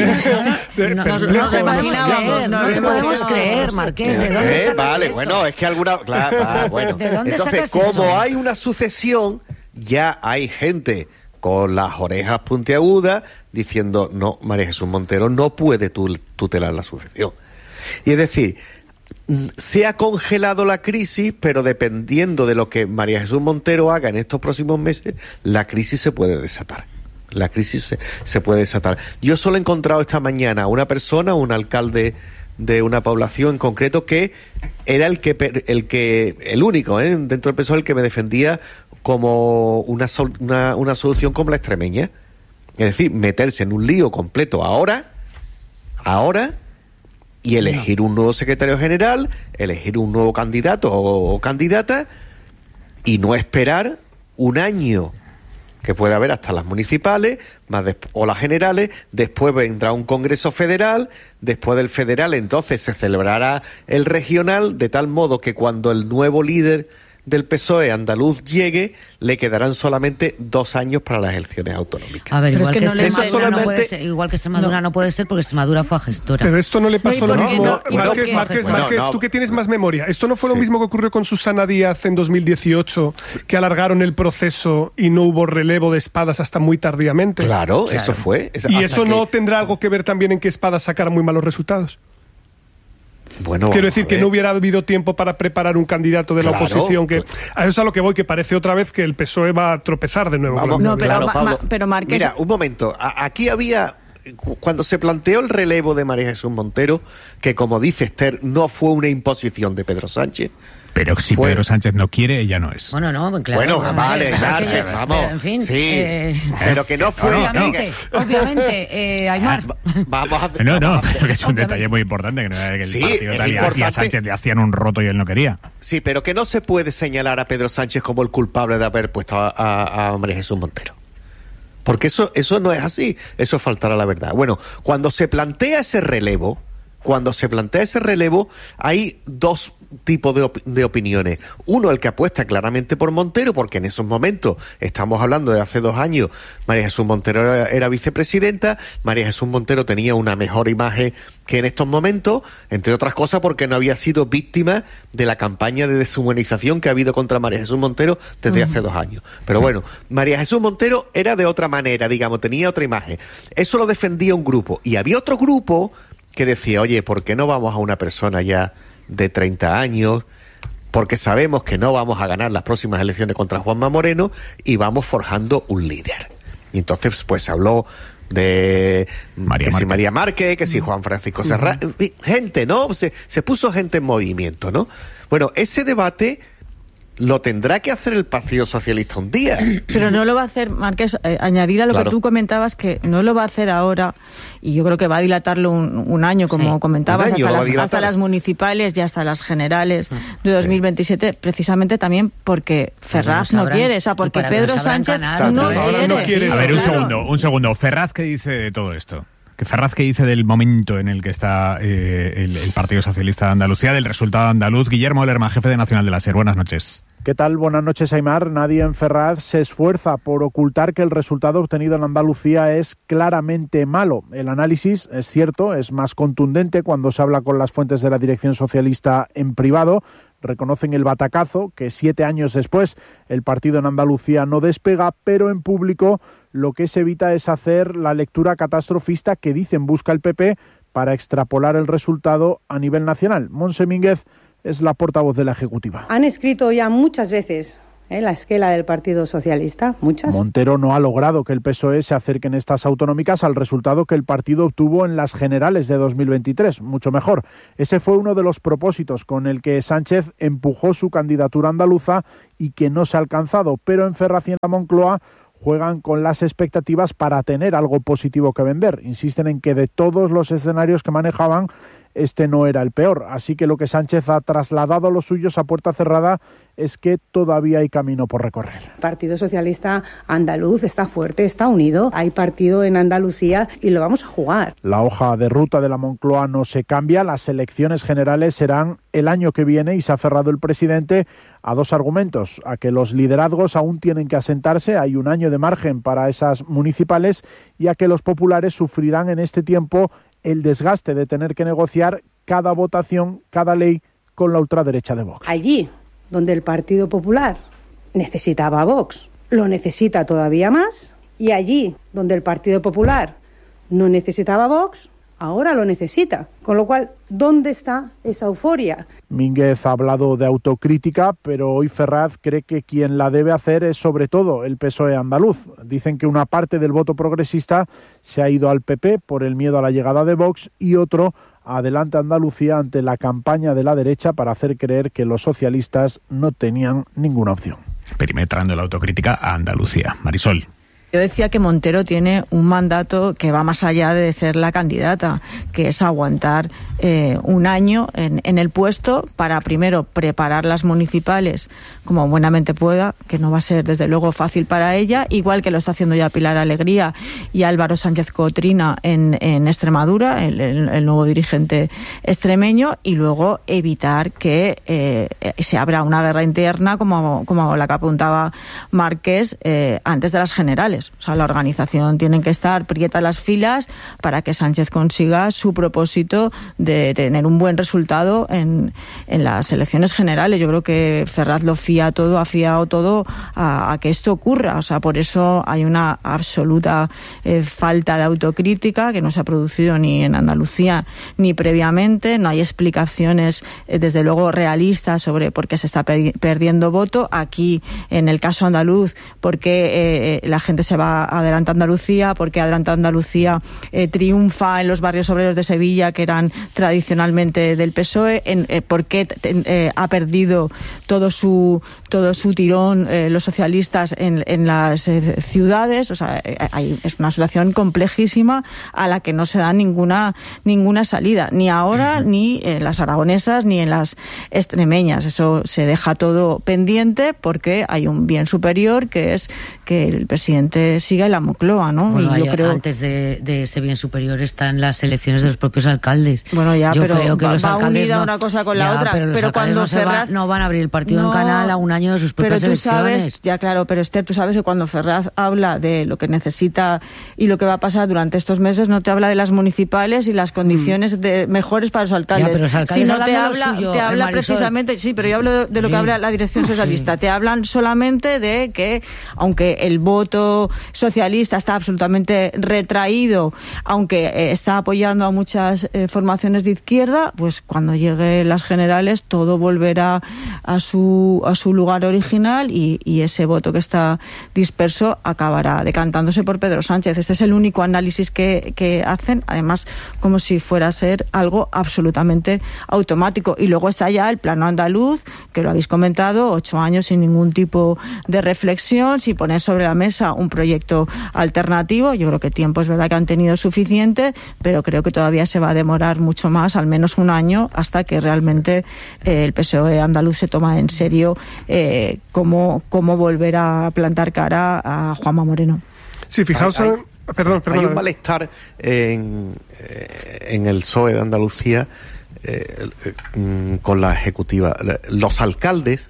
No te podemos creer, Marqués. ¿De dónde vale, eso? Bueno, es que alguna... bueno. Entonces, como hay una sucesión, ya hay gente con las orejas puntiagudas diciendo, no, María Jesús Montero no puede tutelar la sucesión. Y es decir, se ha congelado la crisis, pero dependiendo de lo que María Jesús Montero haga en estos próximos meses, la crisis se puede desatar. La crisis se puede desatar. Yo solo he encontrado esta mañana a una persona, un alcalde de una población en concreto, que era el único dentro del PSOE, el que me defendía como una solución como la extremeña. Es decir, meterse en un lío completo ahora y elegir un nuevo secretario general, elegir un nuevo candidato o candidata y no esperar un año que puede haber hasta las municipales o las generales, después vendrá un congreso federal, después del federal entonces se celebrará el regional, de tal modo que cuando el nuevo líder del PSOE andaluz llegue, le quedarán solamente 2 años para las elecciones autonómicas. A ver, igual que Extremadura no puede ser porque Extremadura fue a gestora. Pero esto no le pasó lo mismo. Márquez, tú que tienes más memoria. ¿Esto no fue lo mismo que ocurrió con Susana Díaz en 2018, que alargaron el proceso y no hubo relevo de Espadas hasta muy tardíamente? Claro. Eso fue. ¿Y eso no tendrá algo que ver también en que Espadas sacara muy malos resultados? Bueno, quiero decir que no hubiera habido tiempo para preparar un candidato de la oposición. Que a eso es a lo que voy, que parece otra vez que el PSOE va a tropezar de nuevo. Pero Marqués... Mira, un momento. Aquí había... Cuando se planteó el relevo de María Jesús Montero, que como dice Esther, no fue una imposición de Pedro Sánchez. Pero si Pedro Sánchez no quiere, ella no es. Bueno, no, claro. Bueno, vale, vamos. Pero, en fin. Sí, pero que no fue... Obviamente, Aymar. Vamos a... porque es un detalle muy importante, que no era que el partido tal y aquí a Sánchez le hacían un roto y él no quería. Sí, pero que no se puede señalar a Pedro Sánchez como el culpable de haber puesto a María Jesús Montero. Porque eso no es así, eso es faltar a la verdad. Bueno, cuando se plantea ese relevo, hay 2 tipos de opiniones. Uno, el que apuesta claramente por Montero, porque en esos momentos, estamos hablando de hace 2 años, María Jesús Montero era vicepresidenta, María Jesús Montero tenía una mejor imagen que en estos momentos, entre otras cosas porque no había sido víctima de la campaña de deshumanización que ha habido contra María Jesús Montero desde hace 2 años. Pero bueno, María Jesús Montero era de otra manera, digamos, tenía otra imagen. Eso lo defendía un grupo. Y había otro grupo que decía, oye, ¿por qué no vamos a una persona ya de 30 años? Porque sabemos que no vamos a ganar las próximas elecciones contra Juanma Moreno y vamos forjando un líder. Y entonces, pues se habló de María Márquez, que si Juan Francisco Serrano, gente, ¿no? Se puso gente en movimiento, ¿no? Bueno, ese debate lo tendrá que hacer el Partido Socialista un día. Pero no lo va a hacer, Marqués, añadir a lo que tú comentabas, que no lo va a hacer ahora, y yo creo que va a dilatarlo un año, como comentabas, hasta las municipales y hasta las generales de 2027, precisamente también porque Ferraz no quiere, o sea, porque Pedro Sánchez no quiere. A ver, un segundo. Ferraz, ¿qué dice de todo esto? Ferraz, ¿qué dice del momento en el que está el Partido Socialista de Andalucía, del resultado andaluz? Guillermo Lerma, jefe de Nacional de la SER. Buenas noches. ¿Qué tal? Buenas noches, Aimar. Nadie en Ferraz se esfuerza por ocultar que el resultado obtenido en Andalucía es claramente malo. El análisis, es cierto, es más contundente cuando se habla con las fuentes de la dirección socialista en privado. Reconocen el batacazo, que 7 años después el partido en Andalucía no despega, pero en público lo que se evita es hacer la lectura catastrofista que dicen busca el PP para extrapolar el resultado a nivel nacional. Montse Mínguez es la portavoz de la Ejecutiva. Han escrito ya muchas veces la esquela del Partido Socialista, muchas. Montero no ha logrado que el PSOE se acerque en estas autonómicas al resultado que el partido obtuvo en las generales de 2023, mucho mejor. Ese fue uno de los propósitos con el que Sánchez empujó su candidatura andaluza y que no se ha alcanzado, pero en Ferraz y en la Moncloa juegan con las expectativas para tener algo positivo que vender. Insisten en que de todos los escenarios que manejaban, este no era el peor. Así que lo que Sánchez ha trasladado a los suyos a puerta cerrada es que todavía hay camino por recorrer. El Partido Socialista andaluz está fuerte, está unido. Hay partido en Andalucía y lo vamos a jugar. La hoja de ruta de la Moncloa no se cambia. Las elecciones generales serán el año que viene y se ha aferrado el presidente a 2 argumentos. A que los liderazgos aún tienen que asentarse, hay un año de margen para esas municipales, y a que los populares sufrirán en este tiempo el desgaste de tener que negociar cada votación, cada ley con la ultraderecha de Vox. Allí donde el Partido Popular necesitaba a Vox, lo necesita todavía más, y allí donde el Partido Popular no necesitaba a Vox, ahora lo necesita. Con lo cual, ¿dónde está esa euforia? Mínguez ha hablado de autocrítica, pero hoy Ferraz cree que quien la debe hacer es sobre todo el PSOE andaluz. Dicen que una parte del voto progresista se ha ido al PP por el miedo a la llegada de Vox y otro Adelante Andalucía ante la campaña de la derecha para hacer creer que los socialistas no tenían ninguna opción. Perimetrando la autocrítica a Andalucía. Marisol. Yo decía que Montero tiene un mandato que va más allá de ser la candidata, que es aguantar un año en el puesto para primero preparar las municipales como buenamente pueda, que no va a ser desde luego fácil para ella, igual que lo está haciendo ya Pilar Alegría y Álvaro Sánchez Cotrina en Extremadura, el nuevo dirigente extremeño, y luego evitar que se abra una guerra interna como la que apuntaba Márquez antes de las generales. O sea, la organización tiene que estar prieta las filas para que Sánchez consiga su propósito de tener un buen resultado en las elecciones generales. Yo creo que Ferraz lo ha fiado todo a que esto ocurra. O sea, por eso hay una absoluta falta de autocrítica que no se ha producido ni en Andalucía ni previamente. No hay explicaciones, desde luego, realistas sobre por qué se está perdiendo voto. Aquí, en el caso andaluz, por qué la gente se va Adelante Andalucía, porque Adelante Andalucía triunfa en los barrios obreros de Sevilla, que eran tradicionalmente del PSOE, por qué ha perdido todo su tirón los socialistas en las ciudades. O sea, es una situación complejísima a la que no se da ninguna salida, ni ahora, ni en las aragonesas, ni en las extremeñas. Eso se deja todo pendiente porque hay un bien superior, que es que el presidente siga en la Moncloa, ¿no? Bueno, y yo creo... antes de ese bien superior están las elecciones de los propios alcaldes. Bueno, ya, yo pero creo que los alcaldes unida una cosa con la otra. Pero cuando Ferraz no van a abrir el partido en Canal a un año de sus propias elecciones. Sabes, ya claro, pero Esther, tú sabes que cuando Ferraz habla de lo que necesita y lo que va a pasar durante estos meses, no te habla de las municipales y las condiciones mejores para los alcaldes. Ya, pero los alcaldes sino te habla precisamente, sí, pero yo hablo de lo que habla la dirección socialista. Te hablan solamente de que, aunque el voto socialista está absolutamente retraído, aunque está apoyando a muchas formaciones de izquierda, pues cuando lleguen las generales todo volverá a su lugar original y ese voto que está disperso acabará decantándose por Pedro Sánchez. Este es el único análisis que hacen, además como si fuera a ser algo absolutamente automático. Y luego está ya el plano andaluz, que lo habéis comentado, 8 años sin ningún tipo de reflexión, sin poner sobre la mesa un proyecto alternativo. Yo creo que tiempo es verdad que han tenido suficiente, pero creo que todavía se va a demorar mucho más, al menos un año, hasta que realmente el PSOE andaluz se toma en serio cómo volver a plantar cara a Juanma Moreno. Sí, fijaos Perdón. Hay un malestar en el PSOE de Andalucía con la ejecutiva. Los alcaldes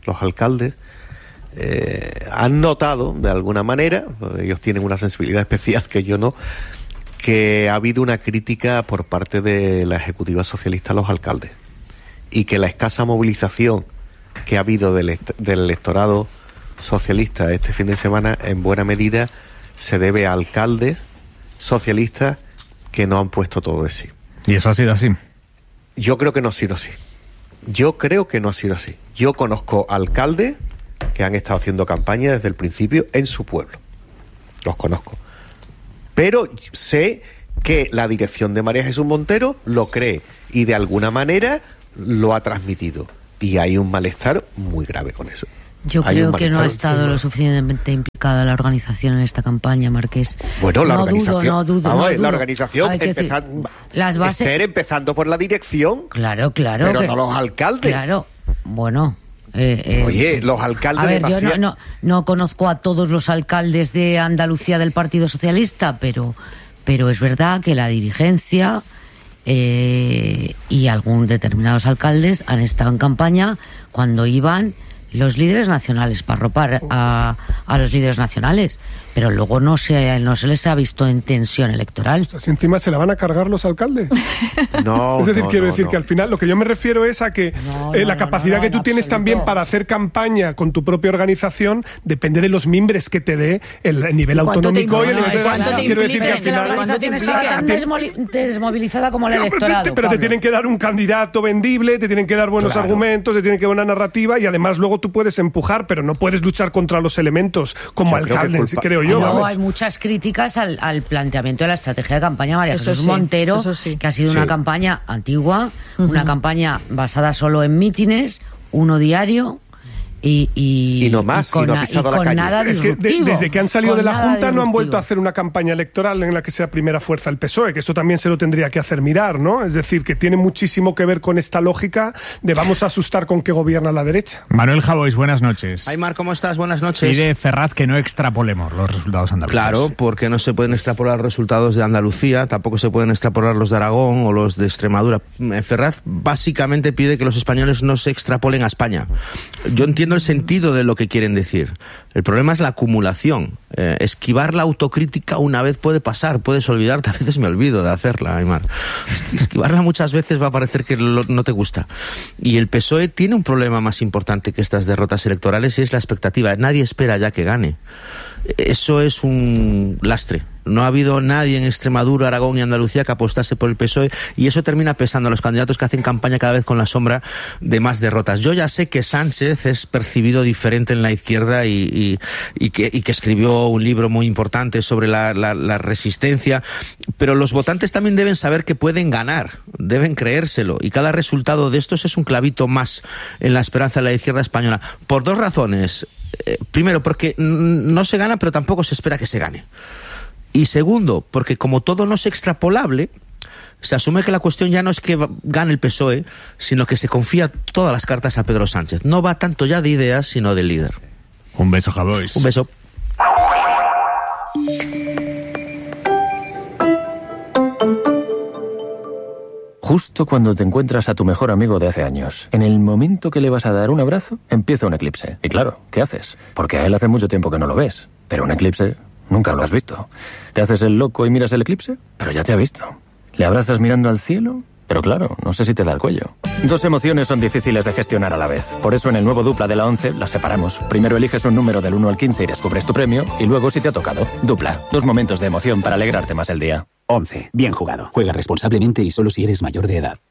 han notado, de alguna manera, ellos tienen una sensibilidad especial que yo no, que ha habido una crítica por parte de la ejecutiva socialista a los alcaldes, y que la escasa movilización que ha habido del electorado socialista este fin de semana, en buena medida, se debe a alcaldes socialistas que no han puesto todo de sí. ¿Y eso ha sido así? Yo creo que no ha sido así. Yo conozco alcaldes que han estado haciendo campaña desde el principio en su pueblo. Los conozco. Pero sé que la dirección de María Jesús Montero lo cree y de alguna manera lo ha transmitido. Y hay un malestar muy grave con eso. Yo creo que no ha estado lo suficientemente implicada la organización en esta campaña, Marqués. Bueno, la organización. No dudo. La organización, empezando por la dirección. Claro. Pero no los alcaldes. Claro, bueno. Oye, los alcaldes... A ver, yo no conozco a todos los alcaldes de Andalucía del Partido Socialista, pero es verdad que la dirigencia y algún determinados alcaldes han estado en campaña cuando iban los líderes nacionales para arropar a los líderes nacionales, pero luego no se les ha visto en tensión electoral. Si encima se la van a cargar los alcaldes. No. Es decir, quiero decir que al final lo que yo me refiero es a que la capacidad que tú tienes también para hacer campaña con tu propia organización depende de los mimbres que te dé el nivel autonómico y el nivel de... Quiero decir que al final... La organización está tan desmovilizada como el electorado. Pero te tienen que dar un candidato vendible, te tienen que dar buenos argumentos, te tienen que dar una narrativa y además luego tú puedes empujar, pero no puedes luchar contra los elementos como alcalde, creo yo. No, hay muchas críticas al planteamiento de la estrategia de campaña María Jesús Montero, que ha sido una campaña antigua, una campaña basada solo en mítines, uno diario. Y no más, y no ha pisado la calle. Es que desde que han salido de la Junta no han vuelto a hacer una campaña electoral en la que sea primera fuerza el PSOE, que esto también se lo tendría que hacer mirar, ¿no? Es decir, que tiene muchísimo que ver con esta lógica de vamos a asustar con que gobierna la derecha. Manuel Javois, buenas noches. Aymar, ¿cómo estás? Buenas noches. Pide Ferraz que no extrapolemos los resultados andaluces. Claro, porque no se pueden extrapolar los resultados de Andalucía, tampoco se pueden extrapolar los de Aragón o los de Extremadura. Ferraz básicamente pide que los españoles no se extrapolen a España. Yo entiendo el sentido de lo que quieren decir. El problema es la acumulación. Esquivar la autocrítica una vez puede pasar, puedes olvidarte. A veces me olvido de hacerla, Aymar. Esquivarla muchas veces va a parecer que no te gusta. Y el PSOE tiene un problema más importante que estas derrotas electorales y es la expectativa. Nadie espera ya que gane. Eso es un lastre. No ha habido nadie en Extremadura, Aragón y Andalucía que apostase por el PSOE y eso termina pesando a los candidatos que hacen campaña cada vez con la sombra de más derrotas. Yo ya sé que Sánchez es percibido diferente en la izquierda y que escribió un libro muy importante sobre la resistencia, pero los votantes también deben saber que pueden ganar, deben creérselo y cada resultado de estos es un clavito más en la esperanza de la izquierda española. Por dos razones. Primero, porque no se gana, pero tampoco se espera que se gane. Y segundo, porque como todo no es extrapolable, se asume que la cuestión ya no es que gane el PSOE, sino que se confía todas las cartas a Pedro Sánchez. No va tanto ya de ideas, sino del líder. Un beso, Javois. Un beso. Justo cuando te encuentras a tu mejor amigo de hace años, en el momento que le vas a dar un abrazo, empieza un eclipse. Y claro, ¿qué haces? Porque a él hace mucho tiempo que no lo ves. Pero un eclipse nunca lo has visto. ¿Te haces el loco y miras el eclipse? Pero ya te ha visto. ¿Le abrazas mirando al cielo? Pero claro, no sé si te da el cuello. Dos emociones son difíciles de gestionar a la vez. Por eso en el nuevo Dupla de la 11 las separamos. Primero eliges un número del 1 al 15 y descubres tu premio. Y luego si te ha tocado. Dupla. Dos momentos de emoción para alegrarte más el día. 11. Bien jugado. Juega responsablemente y solo si eres mayor de edad.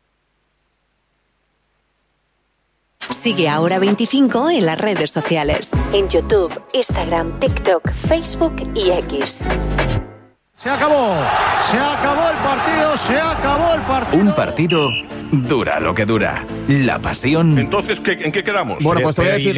Sigue Ahora 25 en las redes sociales. En YouTube, Instagram, TikTok, Facebook y X. Se acabó el partido, se acabó el partido. Un partido dura lo que dura. La pasión. Entonces, ¿en qué quedamos? Bueno, pues te voy a decir,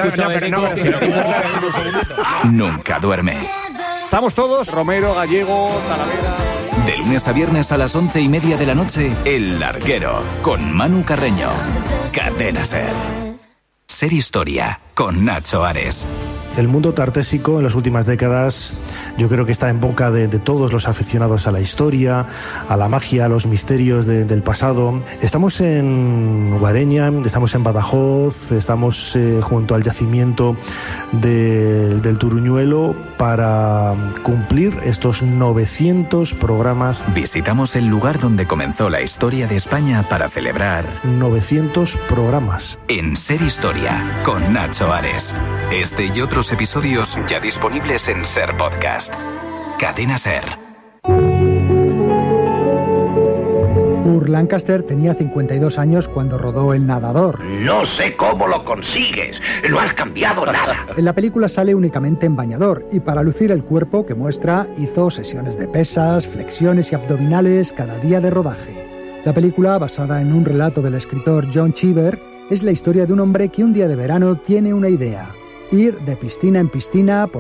nunca duerme. Estamos todos, Romero, Gallego, Talavera. De lunes a viernes a las 11:30 de la noche, El Larguero, con Manu Carreño. Cadena SER. Ser Historia, con Nacho Ares. El mundo tartésico en las últimas décadas yo creo que está en boca de todos los aficionados a la historia, a la magia, a los misterios del pasado. Estamos en Guareña, estamos en Badajoz, estamos junto al yacimiento del Turuñuelo para cumplir estos 900 programas. Visitamos el lugar donde comenzó la historia de España para celebrar 900 programas. En Ser Historia, con Nacho Ares. Este y otros episodios ya disponibles en Ser Podcast. Cadena Ser. Burt Lancaster tenía 52 años cuando rodó El Nadador. No sé cómo lo consigues, no has cambiado nada. En la película sale únicamente en bañador y para lucir el cuerpo que muestra hizo sesiones de pesas, flexiones y abdominales cada día de rodaje. La película, basada en un relato del escritor John Cheever, es la historia de un hombre que un día de verano tiene una idea: ir de piscina en piscina por